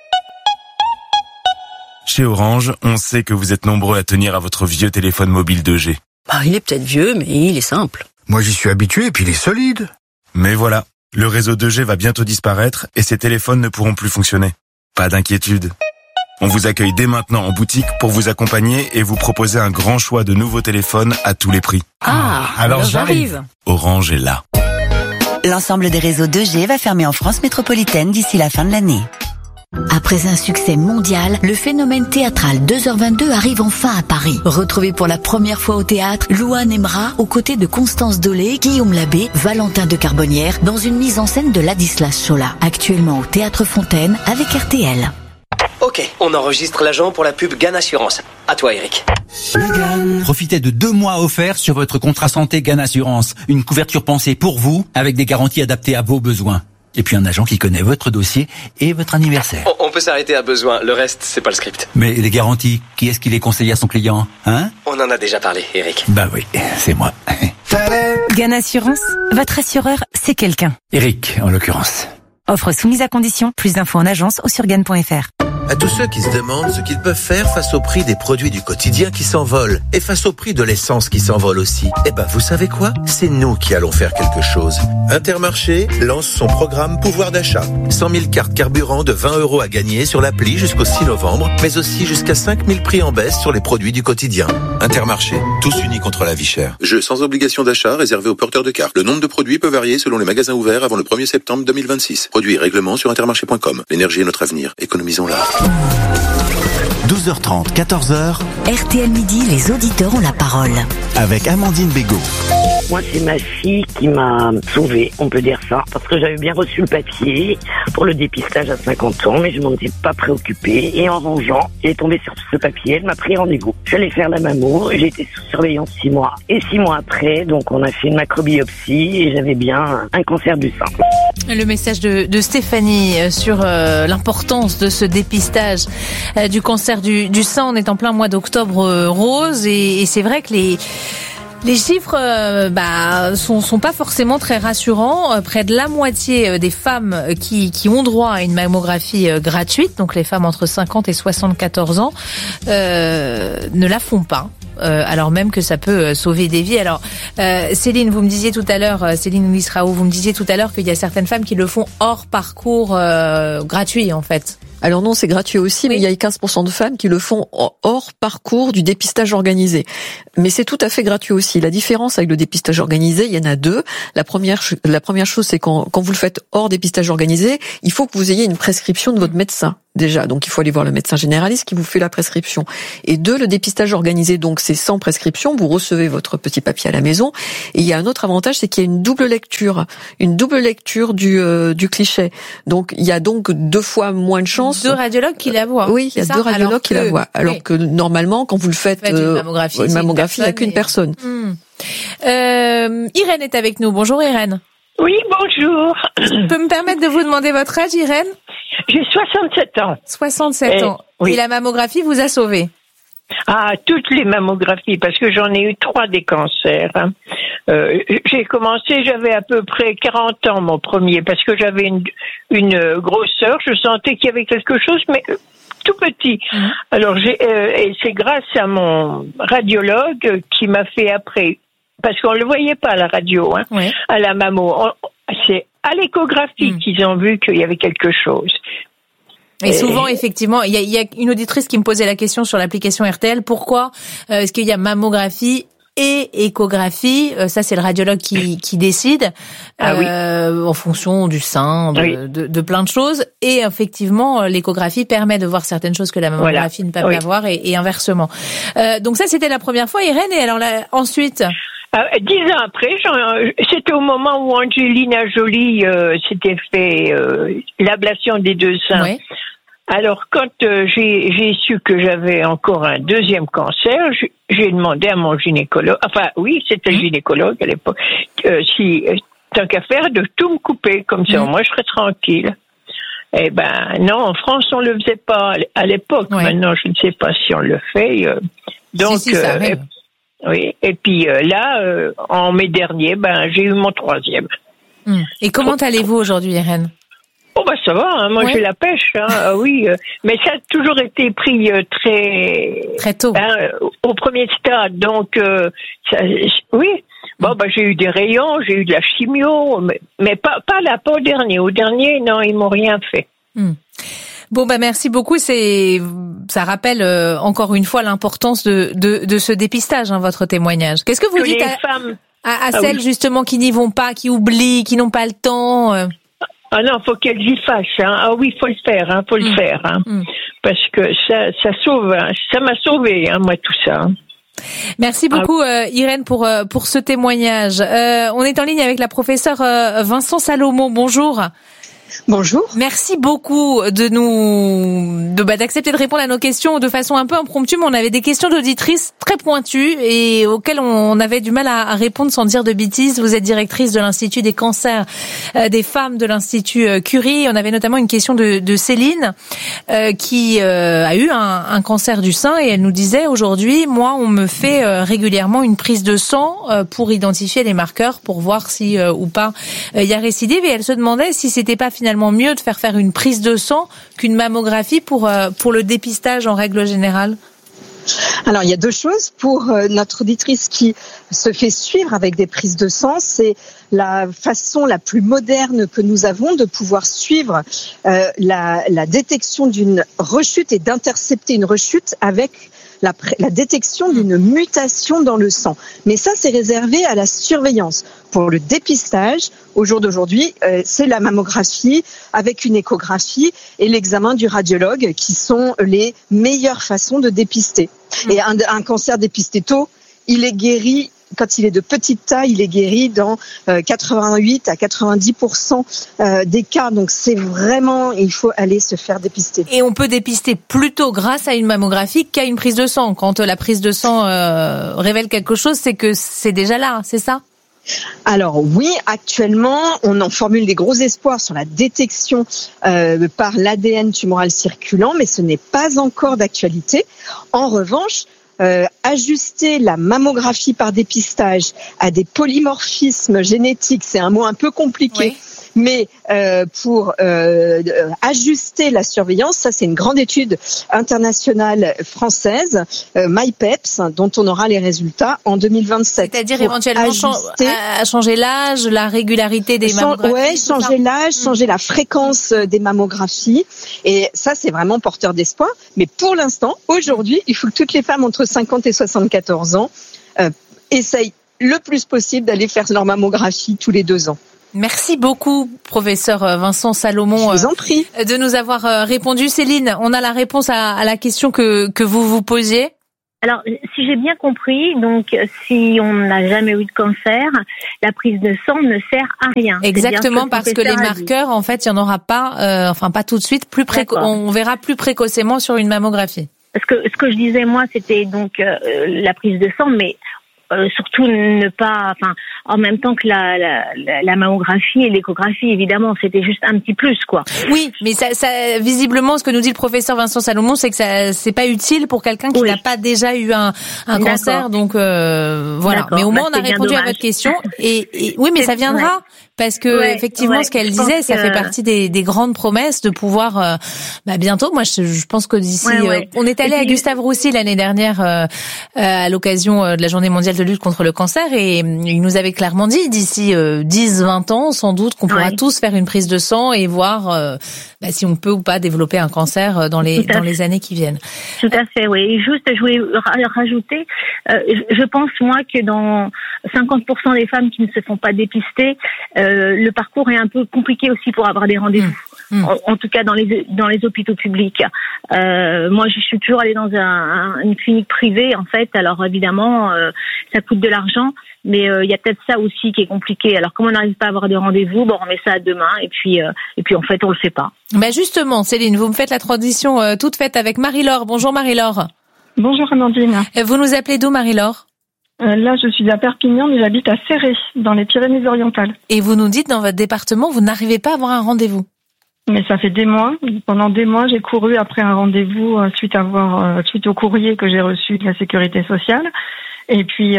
Speaker 22: Chez Orange, on sait que vous êtes nombreux à tenir à votre vieux téléphone mobile 2G.
Speaker 9: Il est peut-être vieux, mais il est simple.
Speaker 18: Moi, j'y suis habitué, et puis il est solide.
Speaker 22: Mais voilà, le réseau 2G va bientôt disparaître et ces téléphones ne pourront plus fonctionner. Pas d'inquiétude. On vous accueille dès maintenant en boutique pour vous accompagner et vous proposer un grand choix de nouveaux téléphones à tous les prix.
Speaker 9: Alors j'arrive.
Speaker 22: Orange est là.
Speaker 3: L'ensemble des réseaux 2G va fermer en France métropolitaine d'ici la fin de l'année. Après un succès mondial, le phénomène théâtral 2h22 arrive enfin à Paris. Retrouvez pour la première fois au théâtre Louane Emra aux côtés de Constance Dolé, Guillaume Labbé, Valentin de Carbonnière dans une mise en scène de Ladislas Chola. Actuellement au Théâtre Fontaine avec RTL.
Speaker 1: Ok, on enregistre l'agent pour la pub GAN Assurance. À toi, Eric.
Speaker 4: Profitez de 2 mois offerts sur votre contrat santé GAN Assurance. Une couverture pensée pour vous, avec des garanties adaptées à vos besoins. Et puis un agent qui connaît votre dossier et votre anniversaire.
Speaker 1: On peut s'arrêter à besoin, le reste, c'est pas le script.
Speaker 4: Mais les garanties, qui est-ce qui les conseille à son client, hein?
Speaker 1: On en a déjà parlé, Eric.
Speaker 4: Bah oui, c'est moi.
Speaker 15: GAN Assurance, votre assureur, c'est quelqu'un.
Speaker 4: Eric, en l'occurrence.
Speaker 15: Offre soumise à condition, plus d'infos en agence ou sur GAN.fr.
Speaker 26: À tous ceux qui se demandent ce qu'ils peuvent faire face au prix des produits du quotidien qui s'envolent et face au prix de l'essence qui s'envole aussi, vous savez quoi? C'est nous qui allons faire quelque chose. Intermarché lance son programme pouvoir d'achat. 100 000 cartes carburant de 20 € à gagner sur l'appli jusqu'au 6 novembre, mais aussi jusqu'à 5 000 prix en baisse sur les produits du quotidien. Intermarché, tous unis contre la vie chère.
Speaker 27: Jeu sans obligation d'achat réservé aux porteurs de cartes. Le nombre de produits peut varier selon les magasins ouverts avant le 1er septembre 2026. Produits et règlements sur intermarché.com. L'énergie est notre avenir. Économisons-la.
Speaker 5: 12h30, 14h.
Speaker 3: RTL Midi, les auditeurs ont la parole.
Speaker 5: Avec Amandine Bégaud.
Speaker 28: Moi, c'est ma fille qui m'a sauvée, on peut dire ça, parce que j'avais bien reçu le papier pour le dépistage à 50 ans, mais je m'en étais pas préoccupée. Et en rangeant, elle est tombée sur ce papier, elle m'a pris rendez-vous. Je suis allée faire la mammo, j'ai été sous surveillance 6 mois. Et 6 mois après, donc on a fait une macrobiopsie et j'avais bien un cancer du sein.
Speaker 2: Le message de Stéphanie sur l'importance de ce dépistage du cancer du sein. On est en plein mois d'octobre rose et c'est vrai que les chiffres sont pas forcément très rassurants. Près de la moitié des femmes qui ont droit à une mammographie gratuite, donc les femmes entre 50 et 74 ans, ne la font pas. Alors même que ça peut sauver des vies. Alors Céline, vous me disiez tout à l'heure, Céline Lisraou, vous me disiez tout à l'heure qu'il y a certaines femmes qui le font hors parcours gratuit en fait.
Speaker 24: Alors non, c'est gratuit aussi, mais il y a 15% de femmes qui le font hors parcours du dépistage organisé. Mais c'est tout à fait gratuit aussi. La différence avec le dépistage organisé, il y en a deux. La première chose, c'est quand vous le faites hors dépistage organisé, il faut que vous ayez une prescription de votre médecin. Déjà, donc il faut aller voir le médecin généraliste qui vous fait la prescription. Et deux, le dépistage organisé, donc c'est sans prescription, vous recevez votre petit papier à la maison. Et il y a un autre avantage, c'est qu'il y a une double lecture du cliché. Donc il y a donc 2 fois moins de chances.
Speaker 2: 2 radiologues qui la voient.
Speaker 24: Oui, il y a 2 radiologues qui la voient. Alors que normalement, quand vous le faites, une mammographie, il n'y a qu'une personne.
Speaker 2: Irène est avec nous. Bonjour Irène.
Speaker 6: Oui, bonjour.
Speaker 2: Je peux me permettre de vous demander votre âge, Irène?
Speaker 6: J'ai 67 ans.
Speaker 2: 67 ans. Oui. Et la mammographie vous a sauvé?
Speaker 6: Ah, toutes les mammographies, parce que j'en ai eu 3 des cancers. J'ai commencé, j'avais à peu près 40 ans, mon premier, parce que j'avais une grosseur, je sentais qu'il y avait quelque chose, mais tout petit. Alors, et c'est grâce à mon radiologue qui m'a fait après, parce qu'on le voyait pas à la radio, à la mammo. C'est à l'échographie qu'ils ont vu qu'il y avait quelque chose.
Speaker 2: Et souvent, effectivement, il y a une auditrice qui me posait la question sur l'application RTL. Pourquoi est-ce qu'il y a mammographie et échographie? Ça, c'est le radiologue qui décide en fonction du sein, de plein de choses. Et effectivement, l'échographie permet de voir certaines choses que la mammographie ne peut pas voir et inversement. Donc ça, c'était la première fois, Irène. Et alors ensuite...
Speaker 6: 10 ans après, c'était au moment où Angelina Jolie s'était fait l'ablation des 2 seins. Oui. Alors, quand j'ai su que j'avais encore un deuxième cancer, j'ai demandé à mon gynécologue, c'était le gynécologue à l'époque, si tant qu'à faire, de tout me couper, comme ça, moi je serais tranquille. Eh ben non, en France on le faisait pas à l'époque. Maintenant, je ne sais pas si on le fait. Donc,
Speaker 2: ça arrive.
Speaker 6: Oui, et puis là, en mai dernier, j'ai eu mon 3e.
Speaker 2: Et comment allez-vous aujourd'hui, Irène?
Speaker 6: Oh ça va, moi j'ai la pêche, oui, mais ça a toujours été pris très
Speaker 2: tôt,
Speaker 6: au premier stade, donc oui. J'ai eu des rayons, j'ai eu de la chimio, mais pas au dernier. Au dernier, non, ils m'ont rien fait.
Speaker 2: Bon, merci beaucoup. Ça rappelle encore une fois l'importance de ce dépistage, votre témoignage. Qu'est-ce que vous dites à celles justement qui n'y vont pas, qui oublient, qui n'ont pas le temps?
Speaker 6: Ah non, faut qu'elles y fassent. Ah oui, faut le faire. Parce que ça sauve. Ça m'a sauvé, moi tout ça.
Speaker 2: Merci beaucoup Irène pour ce témoignage. On est en ligne avec la professeure Vincent Salomon. Bonjour.
Speaker 13: Bonjour.
Speaker 2: Merci beaucoup d'accepter de répondre à nos questions de façon un peu impromptue, mais on avait des questions d'auditrices très pointues et auxquelles on avait du mal à répondre sans dire de bêtises. Vous êtes directrice de l'Institut des cancers des femmes de l'Institut Curie. On avait notamment une question de Céline qui a eu un cancer du sein et elle nous disait aujourd'hui, moi on me fait régulièrement une prise de sang pour identifier les marqueurs pour voir si ou pas il y a récidive, et elle se demandait si c'était pas finalement mieux de faire une prise de sang qu'une mammographie pour le dépistage en règle générale.
Speaker 13: Alors, il y a 2 choses. Pour notre auditrice qui se fait suivre avec des prises de sang, c'est la façon la plus moderne que nous avons de pouvoir suivre la détection d'une rechute et d'intercepter une rechute avec la détection d'une mutation dans le sang. Mais ça, c'est réservé à la surveillance. Pour le dépistage, au jour d'aujourd'hui, c'est la mammographie avec une échographie et l'examen du radiologue qui sont les meilleures façons de dépister. Et un cancer dépisté tôt, il est guéri. Quand il est de petite taille, il est guéri dans 88 à 90% des cas. Donc c'est vraiment, il faut aller se faire dépister.
Speaker 2: Et on peut dépister plutôt grâce à une mammographie qu'à une prise de sang. Quand la prise de sang révèle quelque chose, c'est que c'est déjà là, c'est ça ?
Speaker 13: Alors oui, actuellement, on en formule des gros espoirs sur la détection par l'ADN tumoral circulant, mais ce n'est pas encore d'actualité. En revanche, ajuster la mammographie par dépistage à des polymorphismes génétiques, c'est un mot un peu compliqué, Mais pour ajuster la surveillance, ça c'est une grande étude internationale française, MyPEPS, dont on aura les résultats en 2027.
Speaker 2: C'est-à-dire éventuellement changer l'âge, la régularité des mammographies.
Speaker 13: Ouais, changer l'âge, changer la fréquence des mammographies. Et ça, c'est vraiment porteur d'espoir. Mais pour l'instant, aujourd'hui, il faut que toutes les femmes entre 50 et 74 ans essayent le plus possible d'aller faire leur mammographie tous les 2 ans.
Speaker 2: Merci beaucoup, professeur Vincent Salomon,
Speaker 13: je vous en prie,
Speaker 2: de nous avoir répondu. Céline, on a la réponse à la question que vous posiez.
Speaker 7: Alors, si j'ai bien compris, donc si on n'a jamais eu de cancer, la prise de sang ne sert à rien.
Speaker 2: Exactement, parce que les marqueurs, en fait, il n'y en aura pas, pas tout de suite, on verra plus précocement sur une mammographie.
Speaker 7: Parce que ce que je disais, moi, c'était donc la prise de sang, mais surtout ne pas, en même temps que la mammographie et l'échographie, évidemment, c'était juste un petit plus, quoi.
Speaker 2: Oui, mais ça, visiblement, ce que nous dit le professeur Vincent Salomon, c'est que c'est pas utile pour quelqu'un qui n'a pas déjà eu un cancer, donc voilà. Mais au moins, on a répondu à votre question. Et oui, mais ça viendra. Parce que effectivement, ce qu'elle disait, ça fait partie des grandes promesses de pouvoir bientôt. Moi, je pense que d'ici, on est allé à Gustave Roussy l'année dernière à l'occasion de la Journée mondiale de lutte contre le cancer, et il nous avait clairement dit d'ici 10-20 ans, sans doute, qu'on pourra tous faire une prise de sang et voir si on peut ou pas développer un cancer dans les années qui viennent.
Speaker 7: Tout à fait, oui. Et juste, je voulais rajouter, je pense moi que dans 50% des femmes qui ne se font pas dépister, le parcours est un peu compliqué aussi pour avoir des rendez-vous. En tout cas dans les hôpitaux publics. Moi, je suis toujours allée dans une clinique privée, en fait. Alors évidemment, ça coûte de l'argent, mais il y a peut-être ça aussi qui est compliqué. Alors comme on n'arrive pas à avoir de rendez-vous, on met ça à demain, et puis en fait on le fait pas.
Speaker 2: Justement, Céline, vous me faites la transition toute faite avec Marie-Laure. Bonjour Marie-Laure.
Speaker 14: Bonjour Amandine.
Speaker 2: Vous nous appelez d'où, Marie-Laure?
Speaker 14: Là, je suis à Perpignan, mais j'habite à Céré, dans les Pyrénées-Orientales.
Speaker 2: Et vous nous dites, dans votre département, vous n'arrivez pas à avoir un rendez-vous?
Speaker 14: Mais ça fait des mois. Pendant des mois, j'ai couru après un rendez-vous suite au courrier que j'ai reçu de la Sécurité sociale. Et puis,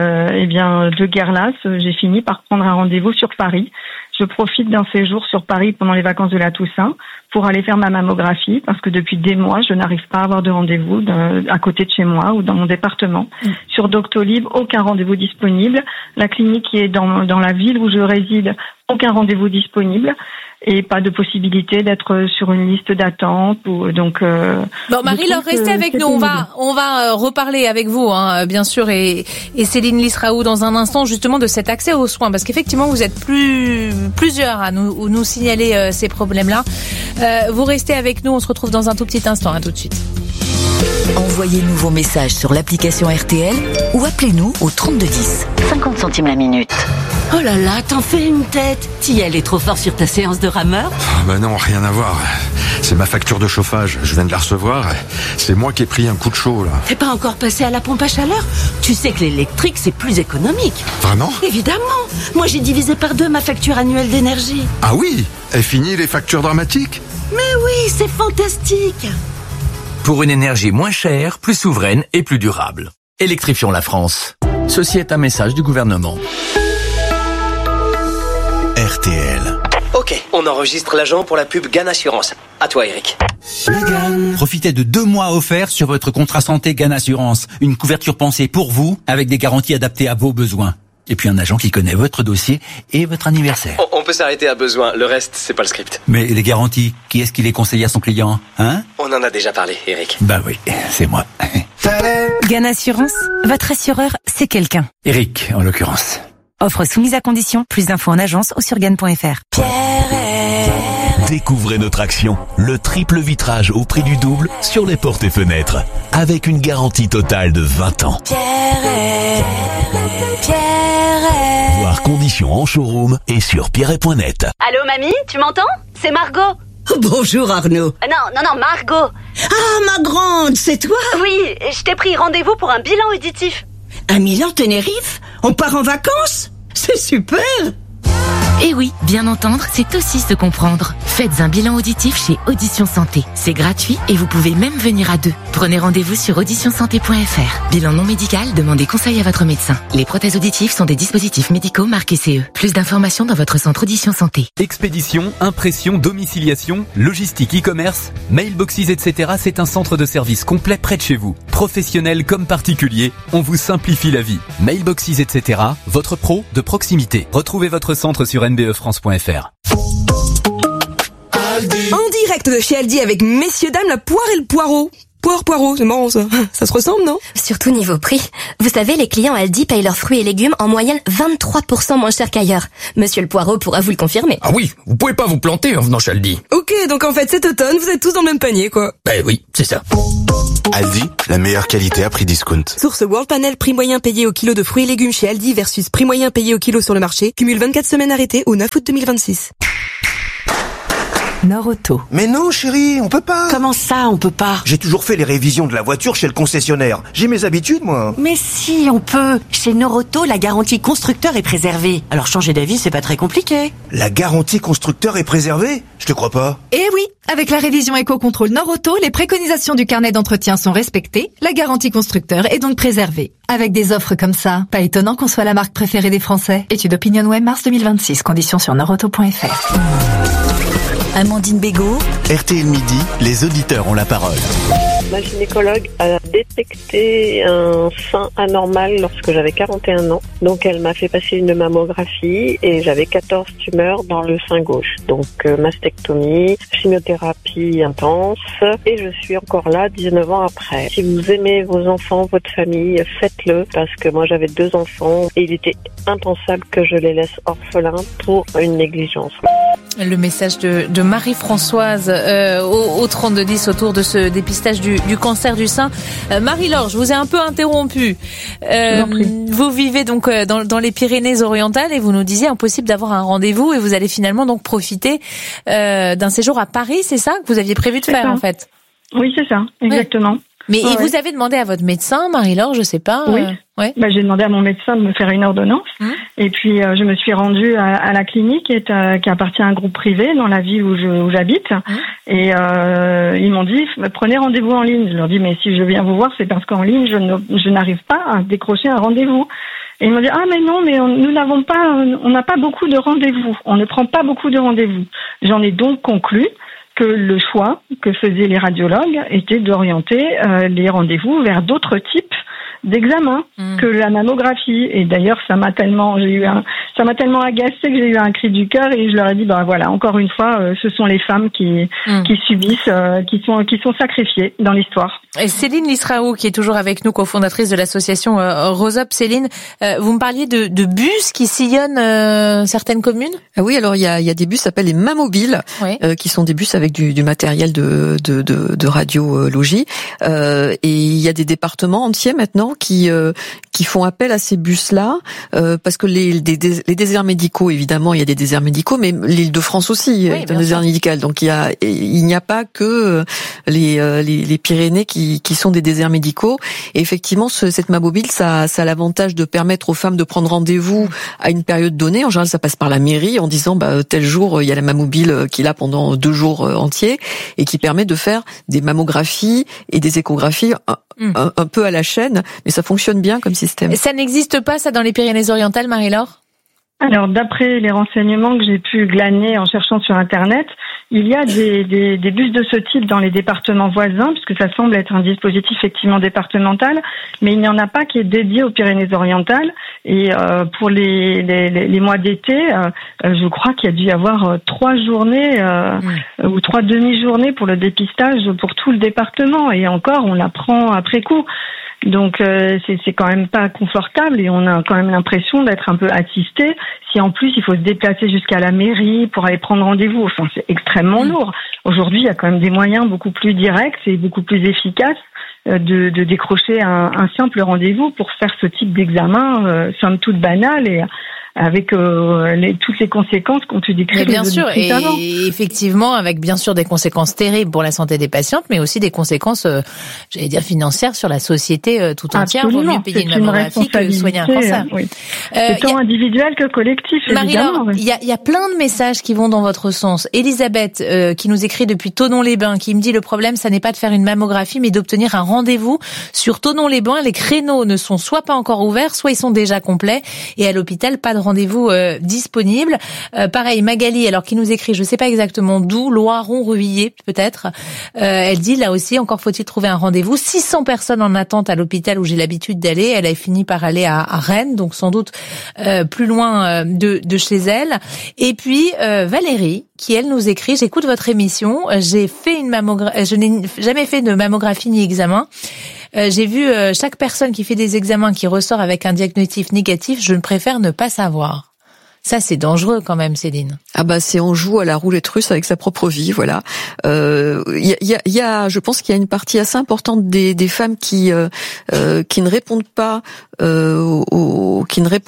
Speaker 14: de guerre lasse, j'ai fini par prendre un rendez-vous sur Paris. Je profite d'un séjour sur Paris pendant les vacances de la Toussaint pour aller faire ma mammographie, parce que depuis des mois, je n'arrive pas à avoir de rendez-vous à côté de chez moi ou dans mon département. Sur Doctolib, aucun rendez-vous disponible. La clinique qui est dans la ville où je réside, aucun rendez-vous disponible. Et pas de possibilité d'être sur une liste d'attente donc.
Speaker 2: Marie-Laure, restez avec nous. On va reparler avec vous, bien sûr, et Céline Lisraou dans un instant, justement, de cet accès aux soins, parce qu'effectivement vous êtes plusieurs à nous signaler ces problèmes-là. Vous restez avec nous. On se retrouve dans un tout petit instant. À tout de suite.
Speaker 3: Envoyez-nous vos messages sur l'application RTL ou appelez-nous au 3210. 50 centimes la minute.
Speaker 17: Oh là là, t'en fais une tête. T'y allais trop fort sur ta séance de rameur?
Speaker 19: Non, rien à voir. C'est ma facture de chauffage. Je viens de la recevoir. C'est moi qui ai pris un coup de chaud, là.
Speaker 17: T'es pas encore passé à la pompe à chaleur? Tu sais que l'électrique, c'est plus économique.
Speaker 19: Vraiment?
Speaker 17: Évidemment. Moi, j'ai divisé par 2 ma facture annuelle d'énergie.
Speaker 19: Ah oui? Et fini les factures dramatiques?
Speaker 17: Mais oui, c'est fantastique.
Speaker 20: Pour une énergie moins chère, plus souveraine et plus durable. Électrifions la France. Ceci est un message du gouvernement.
Speaker 5: RTL.
Speaker 1: Ok, on enregistre l'agent pour la pub GAN Assurance. À toi, Eric.
Speaker 4: Profitez de 2 mois offerts sur votre contrat santé GAN Assurance. Une couverture pensée pour vous, avec des garanties adaptées à vos besoins. Et puis un agent qui connaît votre dossier et votre anniversaire.
Speaker 1: On peut s'arrêter à besoin, le reste, c'est pas le script.
Speaker 4: Mais les garanties, qui est-ce qui les conseille à son client,
Speaker 1: On en a déjà parlé, Eric.
Speaker 4: Oui, c'est moi.
Speaker 15: GAN Assurance, votre assureur, c'est quelqu'un.
Speaker 4: Eric, en l'occurrence.
Speaker 15: Offre soumise à condition, plus d'infos en agence ou sur GAN.fr.
Speaker 5: Découvrez notre action, le triple vitrage au prix du double sur les portes et fenêtres, avec une garantie totale de 20 ans. Voir conditions en showroom et sur pierret.net.
Speaker 8: Allô mamie, tu m'entends? C'est Margot.
Speaker 9: Bonjour Arnaud.
Speaker 8: Non, Margot.
Speaker 9: Ah, ma grande, c'est toi?
Speaker 8: Oui, je t'ai pris rendez-vous pour un bilan auditif.
Speaker 9: Un Milan Tenerife? On part en vacances? C'est super!
Speaker 15: Et oui, bien entendre, c'est aussi se comprendre.
Speaker 10: Faites un bilan auditif chez Audition Santé. C'est gratuit et vous pouvez même venir à 2. Prenez rendez-vous sur auditionsanté.fr. Bilan non médical, demandez conseil à votre médecin. Les prothèses auditives sont des dispositifs médicaux marqués CE. Plus d'informations dans votre centre Audition Santé.
Speaker 11: Expédition, impression, domiciliation, logistique, e-commerce, mailboxes, etc. C'est un centre de service complet près de chez vous. Professionnels comme particuliers, on vous simplifie la vie. Mailboxes, etc. Votre pro de proximité. Retrouvez votre centre sur nbefrance.fr.
Speaker 12: En direct de chez Aldi avec messieurs dames la poire et le poireau. Poireau, c'est marrant ça. Ça se ressemble, non?
Speaker 16: Surtout niveau prix. Vous savez, les clients Aldi payent leurs fruits et légumes en moyenne 23% moins cher qu'ailleurs. Monsieur le Poireau pourra vous le confirmer.
Speaker 18: Ah oui, vous pouvez pas vous planter en venant chez Aldi.
Speaker 12: Ok, donc en fait cet automne, vous êtes tous dans le même panier, quoi.
Speaker 18: Ben oui, c'est ça.
Speaker 21: Aldi, la meilleure qualité à prix discount.
Speaker 12: Source World Panel, prix moyen payé au kilo de fruits et légumes chez Aldi versus prix moyen payé au kilo sur le marché. Cumule 24 semaines arrêtées au 9 août 2026.
Speaker 23: Nord-Auto.
Speaker 25: Mais non, chérie, on peut pas.
Speaker 23: Comment ça, on peut pas?
Speaker 25: J'ai toujours fait les révisions de la voiture chez le concessionnaire. J'ai mes habitudes, moi.
Speaker 23: Mais si, on peut. Chez Nord-Auto, la garantie constructeur est préservée. Alors changer d'avis, c'est pas très compliqué.
Speaker 25: La garantie constructeur est préservée? Je te crois pas.
Speaker 29: Eh oui, avec la révision Éco-Contrôle Nord-Auto, les préconisations du carnet d'entretien sont respectées. La garantie constructeur est donc préservée. Avec des offres comme ça, pas étonnant qu'on soit la marque préférée des Français. Étude OpinionWay, mars 2026. Conditions sur nordauto.fr.
Speaker 3: Amandine Bégaud.
Speaker 5: RTL Midi, les auditeurs ont la parole.
Speaker 30: Ma gynécologue a détecté un sein anormal lorsque j'avais 41 ans. Donc elle m'a fait passer une mammographie et j'avais 14 tumeurs dans le sein gauche. Donc mastectomie, chimiothérapie intense et je suis encore là 19 ans après. Si vous aimez vos enfants, votre famille, faites-le parce que moi j'avais 2 enfants et il était impensable que je les laisse orphelins pour une négligence.
Speaker 2: Le message de Marie-Françoise au 3210 autour de ce dépistage du cancer du sein. Marie-Laure, je vous ai un peu interrompu. Vous vivez donc dans les Pyrénées-Orientales et vous nous disiez impossible d'avoir un rendez-vous et vous allez finalement donc profiter d'un séjour à Paris, c'est ça que vous aviez prévu de faire en fait?
Speaker 14: Oui, c'est ça, exactement.
Speaker 2: Ouais. Mais vous avez demandé à votre médecin, Marie-Laure, je sais pas.
Speaker 14: Oui.
Speaker 2: Ouais.
Speaker 14: Bah, j'ai demandé à mon médecin de me faire une ordonnance. Et puis je me suis rendue à la clinique qui appartient à un groupe privé dans la ville où j'habite. Et ils m'ont dit prenez rendez-vous en ligne. Je leur dis mais si je viens vous voir c'est parce qu'en ligne je n'arrive pas à décrocher un rendez-vous. Et ils m'ont dit ah mais non mais nous n'avons pas on n'a pas beaucoup de rendez-vous. On ne prend pas beaucoup de rendez-vous. J'en ai donc conclu que le choix que faisaient les radiologues était d'orienter les rendez-vous vers d'autres types d'examens que la mammographie. Et d'ailleurs, ça m'a tellement agacée que j'ai eu un cri du cœur et je leur ai dit, bah voilà, encore une fois, ce sont les femmes qui subissent, qui sont sacrifiées dans l'histoire.
Speaker 2: Et Céline Lisraou, qui est toujours avec nous, cofondatrice de l'association Rose Up. Céline, vous me parliez de bus qui sillonnent certaines communes?
Speaker 24: Ah oui, alors il y a des bus qui s'appellent les Mammobiles, qui sont des bus avec du matériel de radiologie. Et il y a des départements entiers maintenant qui font appel à ces bus-là, parce que les déserts médicaux, évidemment, il y a des déserts médicaux, mais l'Île-de-France aussi est un désert médical. Donc il n'y a pas que les Pyrénées qui sont des déserts médicaux. Et effectivement, cette Mammobile, ça a l'avantage de permettre aux femmes de prendre rendez-vous à une période donnée. En général, ça passe par la mairie en disant tel jour il y a la Mammobile qui est là pendant 2 jours entiers et qui permet de faire des mammographies et des échographies un peu à la chaîne, mais ça fonctionne bien comme système.
Speaker 2: Ça n'existe pas, ça, dans les Pyrénées-Orientales, Marie-Laure?
Speaker 14: Alors, d'après les renseignements que j'ai pu glaner en cherchant sur Internet, il y a des bus de ce type dans les départements voisins, puisque ça semble être un dispositif effectivement départemental, mais il n'y en a pas qui est dédié aux Pyrénées-Orientales. Et pour les mois d'été, je crois qu'il y a dû y avoir 3 journées ou 3 demi-journées pour le dépistage pour tout le département. Et encore, on l'apprend après coup. Donc c'est quand même pas confortable et on a quand même l'impression d'être un peu assisté. Si en plus il faut se déplacer jusqu'à la mairie pour aller prendre rendez-vous, enfin c'est extrêmement lourd. Aujourd'hui il y a quand même des moyens beaucoup plus directs et beaucoup plus efficaces de décrocher un simple rendez-vous pour faire ce type d'examen somme toute banal et avec toutes les conséquences qu'on tu décrit.
Speaker 2: Mais bien sûr, et
Speaker 14: avant.
Speaker 2: effectivement, avec bien sûr des conséquences terribles pour la santé des patientes, mais aussi des conséquences, j'allais dire financières sur la société tout entière. Vaut mieux payer une mammographie que soigner un cancer.
Speaker 14: Oui. Tant individuel que collectif, évidemment.
Speaker 2: Marie-Laure, il y a plein de messages qui vont dans votre sens. Elisabeth, qui nous écrit depuis Thonon-les-Bains, qui me dit le problème, ça n'est pas de faire une mammographie, mais d'obtenir un rendez-vous sur Thonon-les-Bains. Les créneaux ne sont soit pas encore ouverts, soit ils sont déjà complets. Et à l'hôpital, pas de rendez-vous disponible. Pareil, Magali, alors qui nous écrit, je sais pas exactement d'où, Loiron-Ruvilliers peut-être. Elle dit là aussi, encore faut-il trouver un rendez-vous. 600 personnes en attente à l'hôpital où j'ai l'habitude d'aller. Elle a fini par aller à Rennes, donc sans doute plus loin de chez elle. Et puis Valérie, qui elle nous écrit, j'écoute votre émission, j'ai fait une mammographie, je n'ai jamais fait de mammographie ni examen. J'ai vu chaque personne qui fait des examens qui ressort avec un diagnostic négatif, je préfère ne pas savoir. Ça, c'est dangereux quand même, Céline.
Speaker 24: Ah bah, c'est on joue à la roulette russe avec sa propre vie, voilà. Je pense qu'il y a une partie assez importante des femmes qui ne répondent pas aux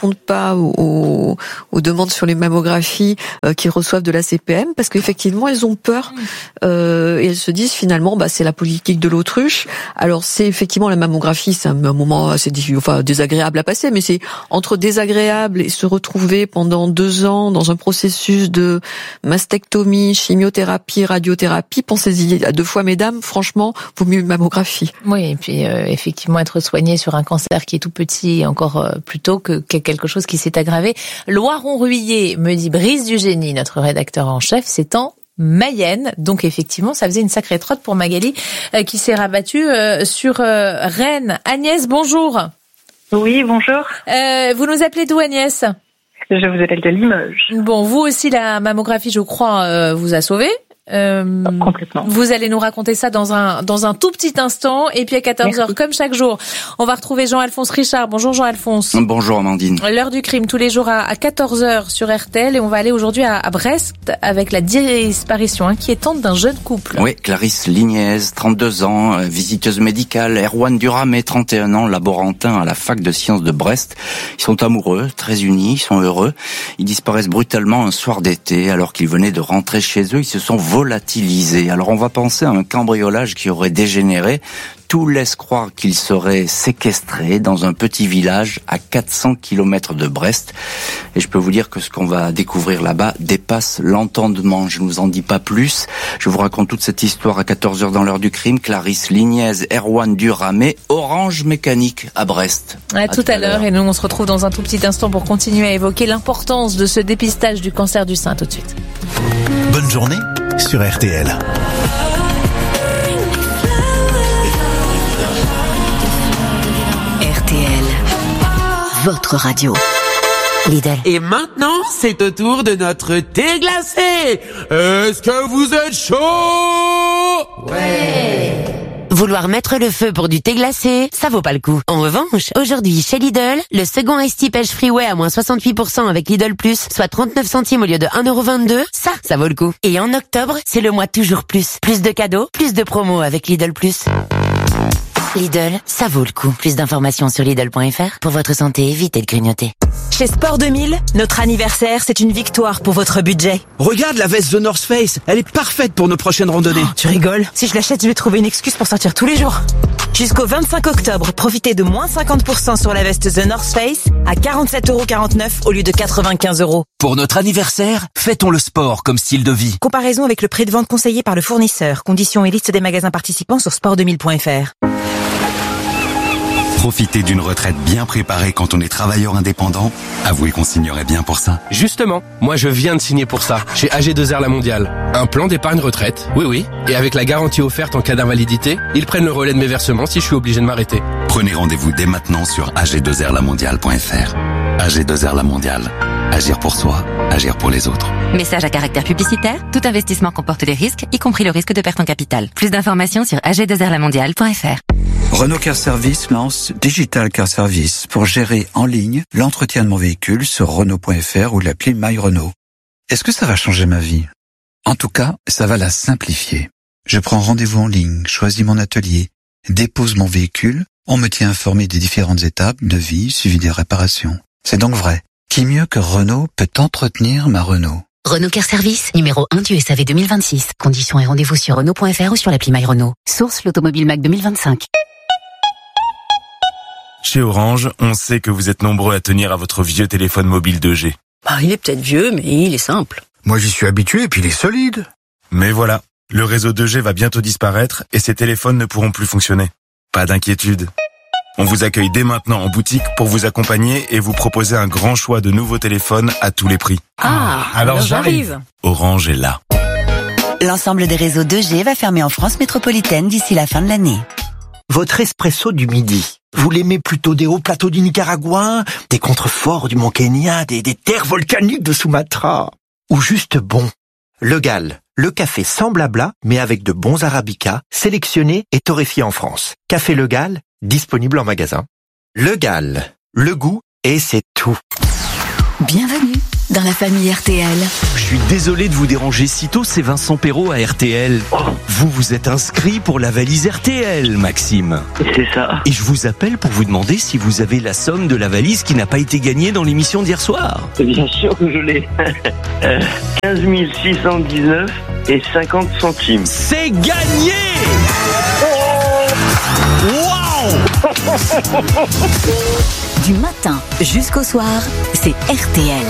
Speaker 24: demandes sur les mammographies qu'ils reçoivent de la CPM, parce qu'effectivement elles ont peur et elles se disent finalement c'est la politique de l'autruche. Alors c'est effectivement la mammographie, c'est un moment assez désagréable à passer, mais c'est entre désagréable et se retrouver pendant 2 ans dans un processus de mastectomie, chimiothérapie, radiothérapie. Pensez-y à 2 fois, mesdames. Franchement, vaut mieux une mammographie.
Speaker 2: Oui, et puis effectivement être soigné sur un cancer qui est tout petit encore plus tôt que quelque chose qui s'est aggravé. Loiron-Ruvilliers me dit Brice du Génie, notre rédacteur en chef, c'est en Mayenne. Donc effectivement, ça faisait une sacrée trotte pour Magali qui s'est rabattue sur Rennes. Agnès, bonjour.
Speaker 6: Oui, bonjour.
Speaker 2: Vous nous appelez d'où, Agnès ?
Speaker 6: Je vous appelle de Limoges.
Speaker 2: Bon, vous aussi, la mammographie, je crois, vous a sauvé.
Speaker 6: Complètement.
Speaker 2: Vous allez nous raconter ça dans un tout petit instant. Et puis à 14h, comme chaque jour, on va retrouver Jean-Alphonse Richard. Bonjour Jean-Alphonse.
Speaker 7: Bonjour Amandine.
Speaker 2: L'heure du crime, tous les jours à 14h sur RTL. Et on va aller aujourd'hui à Brest avec la disparition inquiétante d'un jeune couple.
Speaker 7: Oui, Clarisse Lignez, 32 ans, visiteuse médicale. Erwan Duramé, 31 ans, laborantin à la fac de sciences de Brest. Ils sont amoureux, très unis, ils sont heureux. Ils disparaissent brutalement un soir d'été alors qu'ils venaient de rentrer chez eux. Ils se sont volatilisés. Alors on va penser à un cambriolage qui aurait dégénéré. Tout laisse croire qu'il serait séquestré dans un petit village à 400 km de Brest. Et je peux vous dire que ce qu'on va découvrir là-bas dépasse l'entendement. Je ne vous en dis pas plus. Je vous raconte toute cette histoire à 14h dans l'heure du crime. Clarisse Lignez, Erwan Duramé, Orange Mécanique à Brest.
Speaker 2: À tout à l'heure. Et nous, on se retrouve dans un tout petit instant pour continuer à évoquer l'importance de ce dépistage du cancer du sein. Tout de suite.
Speaker 13: Bonne journée sur RTL.
Speaker 3: RTL, votre radio. Lidl.
Speaker 17: Et maintenant, c'est au tour de notre thé glacé. Est-ce que vous êtes chaud?
Speaker 10: Ouais. Vouloir mettre le feu pour du thé glacé, ça vaut pas le coup. En revanche, aujourd'hui chez Lidl, le second Ice Tea Pêche Freeway à moins 68% avec Lidl Plus, soit 39 centimes au lieu de 1,22€, ça vaut le coup. Et en octobre, c'est le mois toujours plus. Plus de cadeaux, plus de promos avec Lidl Plus. Lidl, ça vaut le coup. Plus d'informations sur Lidl.fr. Pour votre santé, évitez de grignoter.
Speaker 19: Chez Sport 2000, notre anniversaire, c'est une victoire pour votre budget.
Speaker 25: Regarde la veste The North Face, elle est parfaite pour nos prochaines randonnées.
Speaker 19: Oh, tu rigoles? Si je l'achète, je vais trouver une excuse pour sortir tous les jours. Jusqu'au 25 octobre, profitez de moins 50% sur la veste The North Face à 47,49€ au lieu de 95€.
Speaker 13: Pour notre anniversaire, fêtons le sport comme style de vie.
Speaker 19: Comparaison avec le prix de vente conseillé par le fournisseur. Conditions et liste des magasins participants sur sport2000.fr.
Speaker 20: Profiter d'une retraite bien préparée quand on est travailleur indépendant, avouez qu'on signerait bien pour ça.
Speaker 18: Justement, moi je viens de signer pour ça, chez AG2R La Mondiale. Un plan d'épargne retraite, oui, et avec la garantie offerte en cas d'invalidité, ils prennent le relais de mes versements si je suis obligé de m'arrêter.
Speaker 20: Prenez rendez-vous dès maintenant sur ag2rlamondiale.fr. AG2R La Mondiale. Agir pour soi, agir pour les autres.
Speaker 10: Message à caractère publicitaire, tout investissement comporte des risques, y compris le risque de perte en capital. Plus d'informations sur ag2rlamondiale.fr.
Speaker 22: Renault Car Service lance Digital Car Service pour gérer en ligne l'entretien de mon véhicule sur Renault.fr ou l'appli My Renault. Est-ce que ça va changer ma vie? En tout cas, ça va la simplifier. Je prends rendez-vous en ligne, choisis mon atelier, dépose mon véhicule, on me tient informé des différentes étapes, devis, suivi des réparations. C'est donc vrai. Qui mieux que Renault peut entretenir ma Renault?
Speaker 3: Renault Car Service, numéro 1 du SAV 2026. Conditions et rendez-vous sur Renault.fr ou sur l'appli My Renault. Source l'Automobile Mac 2025.
Speaker 1: Chez Orange, on sait que vous êtes nombreux à tenir à votre vieux téléphone mobile 2G.
Speaker 4: Il est peut-être vieux, mais il est simple.
Speaker 21: Moi j'y suis habitué et puis il est solide.
Speaker 1: Mais voilà, le réseau 2G va bientôt disparaître et ces téléphones ne pourront plus fonctionner. Pas d'inquiétude. On vous accueille dès maintenant en boutique pour vous accompagner et vous proposer un grand choix de nouveaux téléphones à tous les prix.
Speaker 4: Alors j'arrive.
Speaker 1: Orange est là.
Speaker 3: L'ensemble des réseaux 2G va fermer en France métropolitaine d'ici la fin de l'année.
Speaker 25: Votre espresso du midi, vous l'aimez plutôt des hauts plateaux du Nicaragua, des contreforts du Mont Kenya, des terres volcaniques de Sumatra, ou juste bon? Le Gall, le café sans blabla, mais avec de bons arabicas, sélectionnés et torréfiés en France. Café Le Gall, disponible en magasin. Le Gall, le goût et c'est tout.
Speaker 3: Bienvenue dans la famille RTL.
Speaker 8: Je suis désolé de vous déranger si tôt, c'est Vincent Perrault à RTL. Vous êtes inscrit pour la valise RTL, Maxime.
Speaker 9: C'est ça.
Speaker 8: Et je vous appelle pour vous demander si vous avez la somme de la valise qui n'a pas été gagnée dans l'émission d'hier soir.
Speaker 9: Bien sûr que je l'ai. 15 619 et 50 centimes.
Speaker 8: C'est gagné! Waouh!
Speaker 3: Du matin jusqu'au soir, c'est RTL.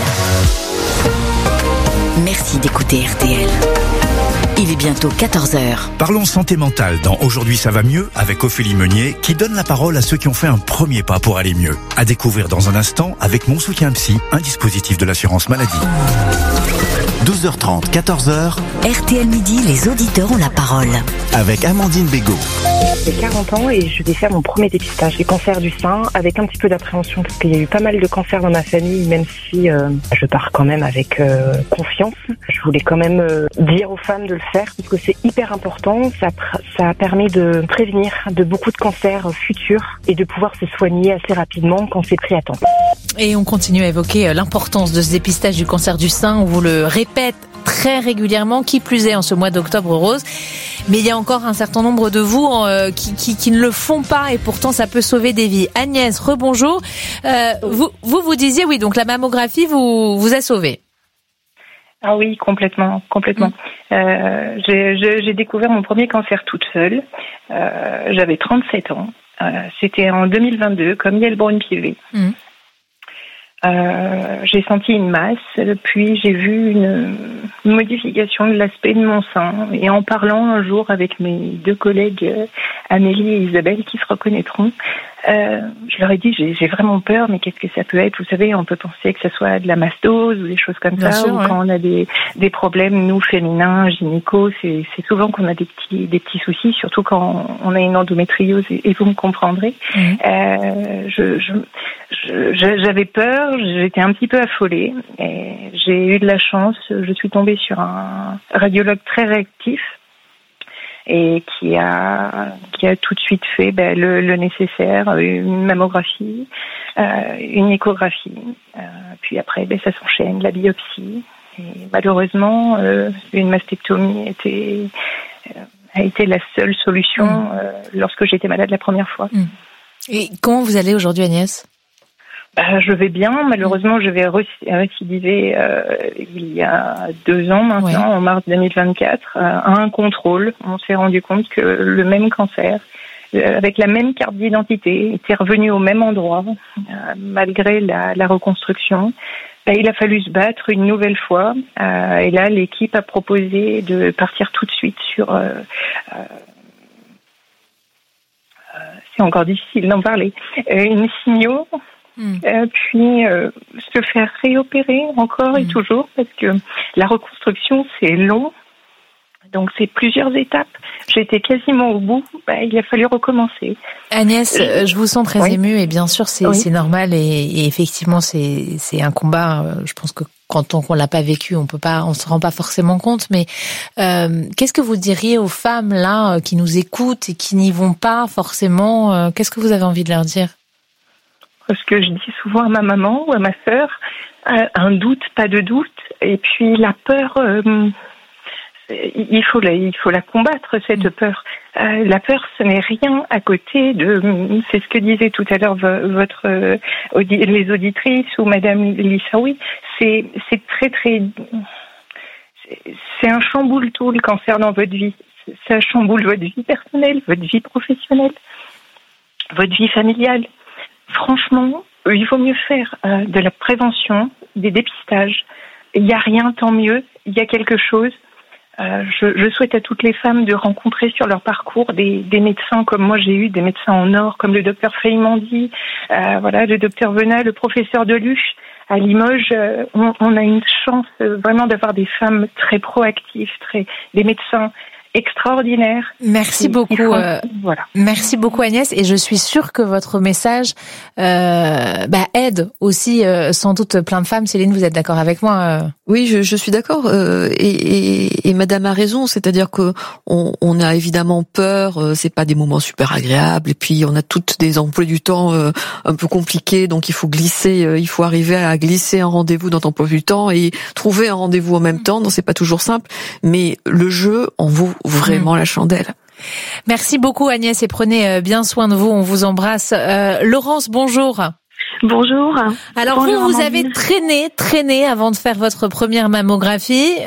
Speaker 3: Merci d'écouter RTL. Il est bientôt 14h.
Speaker 11: Parlons santé mentale dans Aujourd'hui ça va mieux avec Ophélie Meunier qui donne la parole à ceux qui ont fait un premier pas pour aller mieux. À découvrir dans un instant avec Mon Soutien Psy, un dispositif de l'assurance maladie.
Speaker 21: 12h30, 14h.
Speaker 3: RTL Midi, les auditeurs ont la parole.
Speaker 21: Avec Amandine Bégaud.
Speaker 6: J'ai 40 ans et je vais faire mon premier dépistage du cancer du sein avec un petit peu d'appréhension parce qu'il y a eu pas mal de cancers dans ma famille, même si je pars quand même avec confiance. Je voulais quand même dire aux femmes de le faire parce que c'est hyper important. Ça permet de prévenir de beaucoup de cancers futurs et de pouvoir se soigner assez rapidement quand c'est pris à temps.
Speaker 2: Et on continue à évoquer l'importance de ce dépistage du cancer du sein. On vous le répète très régulièrement, qui plus est en ce mois d'octobre rose. Mais il y a encore un certain nombre de vous qui ne le font pas et pourtant ça peut sauver des vies. Agnès, rebonjour. Vous disiez oui, donc la mammographie vous a sauvé.
Speaker 6: Ah oui, complètement. J'ai découvert mon premier cancer toute seule. J'avais 37 ans. C'était en 2022, comme Yael Braun-Pivet. J'ai senti une masse, puis j'ai vu une modification de l'aspect de mon sein. Et en parlant un jour avec mes deux collègues, Amélie et Isabelle, qui se reconnaîtront, je leur ai dit, j'ai vraiment peur, mais qu'est-ce que ça peut être? Vous savez, on peut penser que ça soit de la mastose ou des choses comme ça, ou quand on a des problèmes, nous, féminins, gynéco, c'est souvent qu'on a des petits soucis, surtout quand on a une endométriose, et vous me comprendrez. J'avais peur, j'étais un petit peu affolée, et j'ai eu de la chance, je suis tombée sur un radiologue très réactif, et qui a tout de suite fait le nécessaire, une mammographie, une échographie, puis après ça s'enchaîne, la biopsie, et malheureusement une mastectomie a été la seule solution lorsque j'étais malade la première fois.
Speaker 2: Et comment vous allez aujourd'hui, Agnès?
Speaker 6: Je vais bien. Malheureusement, je vais récidiver il y a 2 ans maintenant, en mars 2024, à un contrôle. On s'est rendu compte que le même cancer, avec la même carte d'identité, était revenu au même endroit, malgré la reconstruction. Il a fallu se battre une nouvelle fois. Et là, l'équipe a proposé de partir tout de suite sur... c'est encore difficile d'en parler. Une signaux... puis se faire réopérer encore et toujours, parce que la reconstruction c'est long, donc c'est plusieurs étapes. J'étais quasiment au bout, il a fallu recommencer.
Speaker 2: Agnès, je vous sens très émue et bien sûr c'est normal et effectivement c'est un combat. Je pense que quand on l'a pas vécu, on se rend pas forcément compte. Mais qu'est-ce que vous diriez aux femmes là qui nous écoutent et qui n'y vont pas forcément? Qu'est-ce que vous avez envie de leur dire?
Speaker 6: Ce que je dis souvent à ma maman ou à ma sœur, un doute, pas de doute, et puis la peur, il faut la combattre, cette peur. La peur, ce n'est rien à côté de. C'est ce que disait tout à l'heure les auditrices ou Madame Lissaoui. C'est très très. C'est un chamboule-tout le cancer dans votre vie. Ça chamboule votre vie personnelle, votre vie professionnelle, votre vie familiale. Franchement, il vaut mieux faire de la prévention, des dépistages. Il n'y a rien, tant mieux. Il y a quelque chose. Je souhaite à toutes les femmes de rencontrer sur leur parcours des médecins comme moi j'ai eu, des médecins en or, comme le docteur Feymandi, le docteur Venat, le professeur Deluche. À Limoges, on a une chance vraiment d'avoir des femmes très proactives, des médecins extraordinaire.
Speaker 2: Merci beaucoup.
Speaker 6: Voilà.
Speaker 2: Merci beaucoup Agnès, et je suis sûre que votre message aide aussi sans doute plein de femmes. Céline, vous êtes d'accord avec moi?
Speaker 24: Oui, je suis d'accord. Et Madame a raison, c'est-à-dire que on a évidemment peur. C'est pas des moments super agréables, et puis on a toutes des emplois du temps un peu compliqués, donc il faut glisser. Il faut arriver à glisser un rendez-vous dans ton emploi du temps et trouver un rendez-vous en même temps. Non, c'est pas toujours simple, mais le jeu en vaut vraiment la chandelle.
Speaker 2: Merci beaucoup Agnès, et prenez bien soin de vous, on vous embrasse. Laurence, bonjour.
Speaker 5: Bonjour.
Speaker 2: Alors bonjour, vous avez traîné avant de faire votre première mammographie.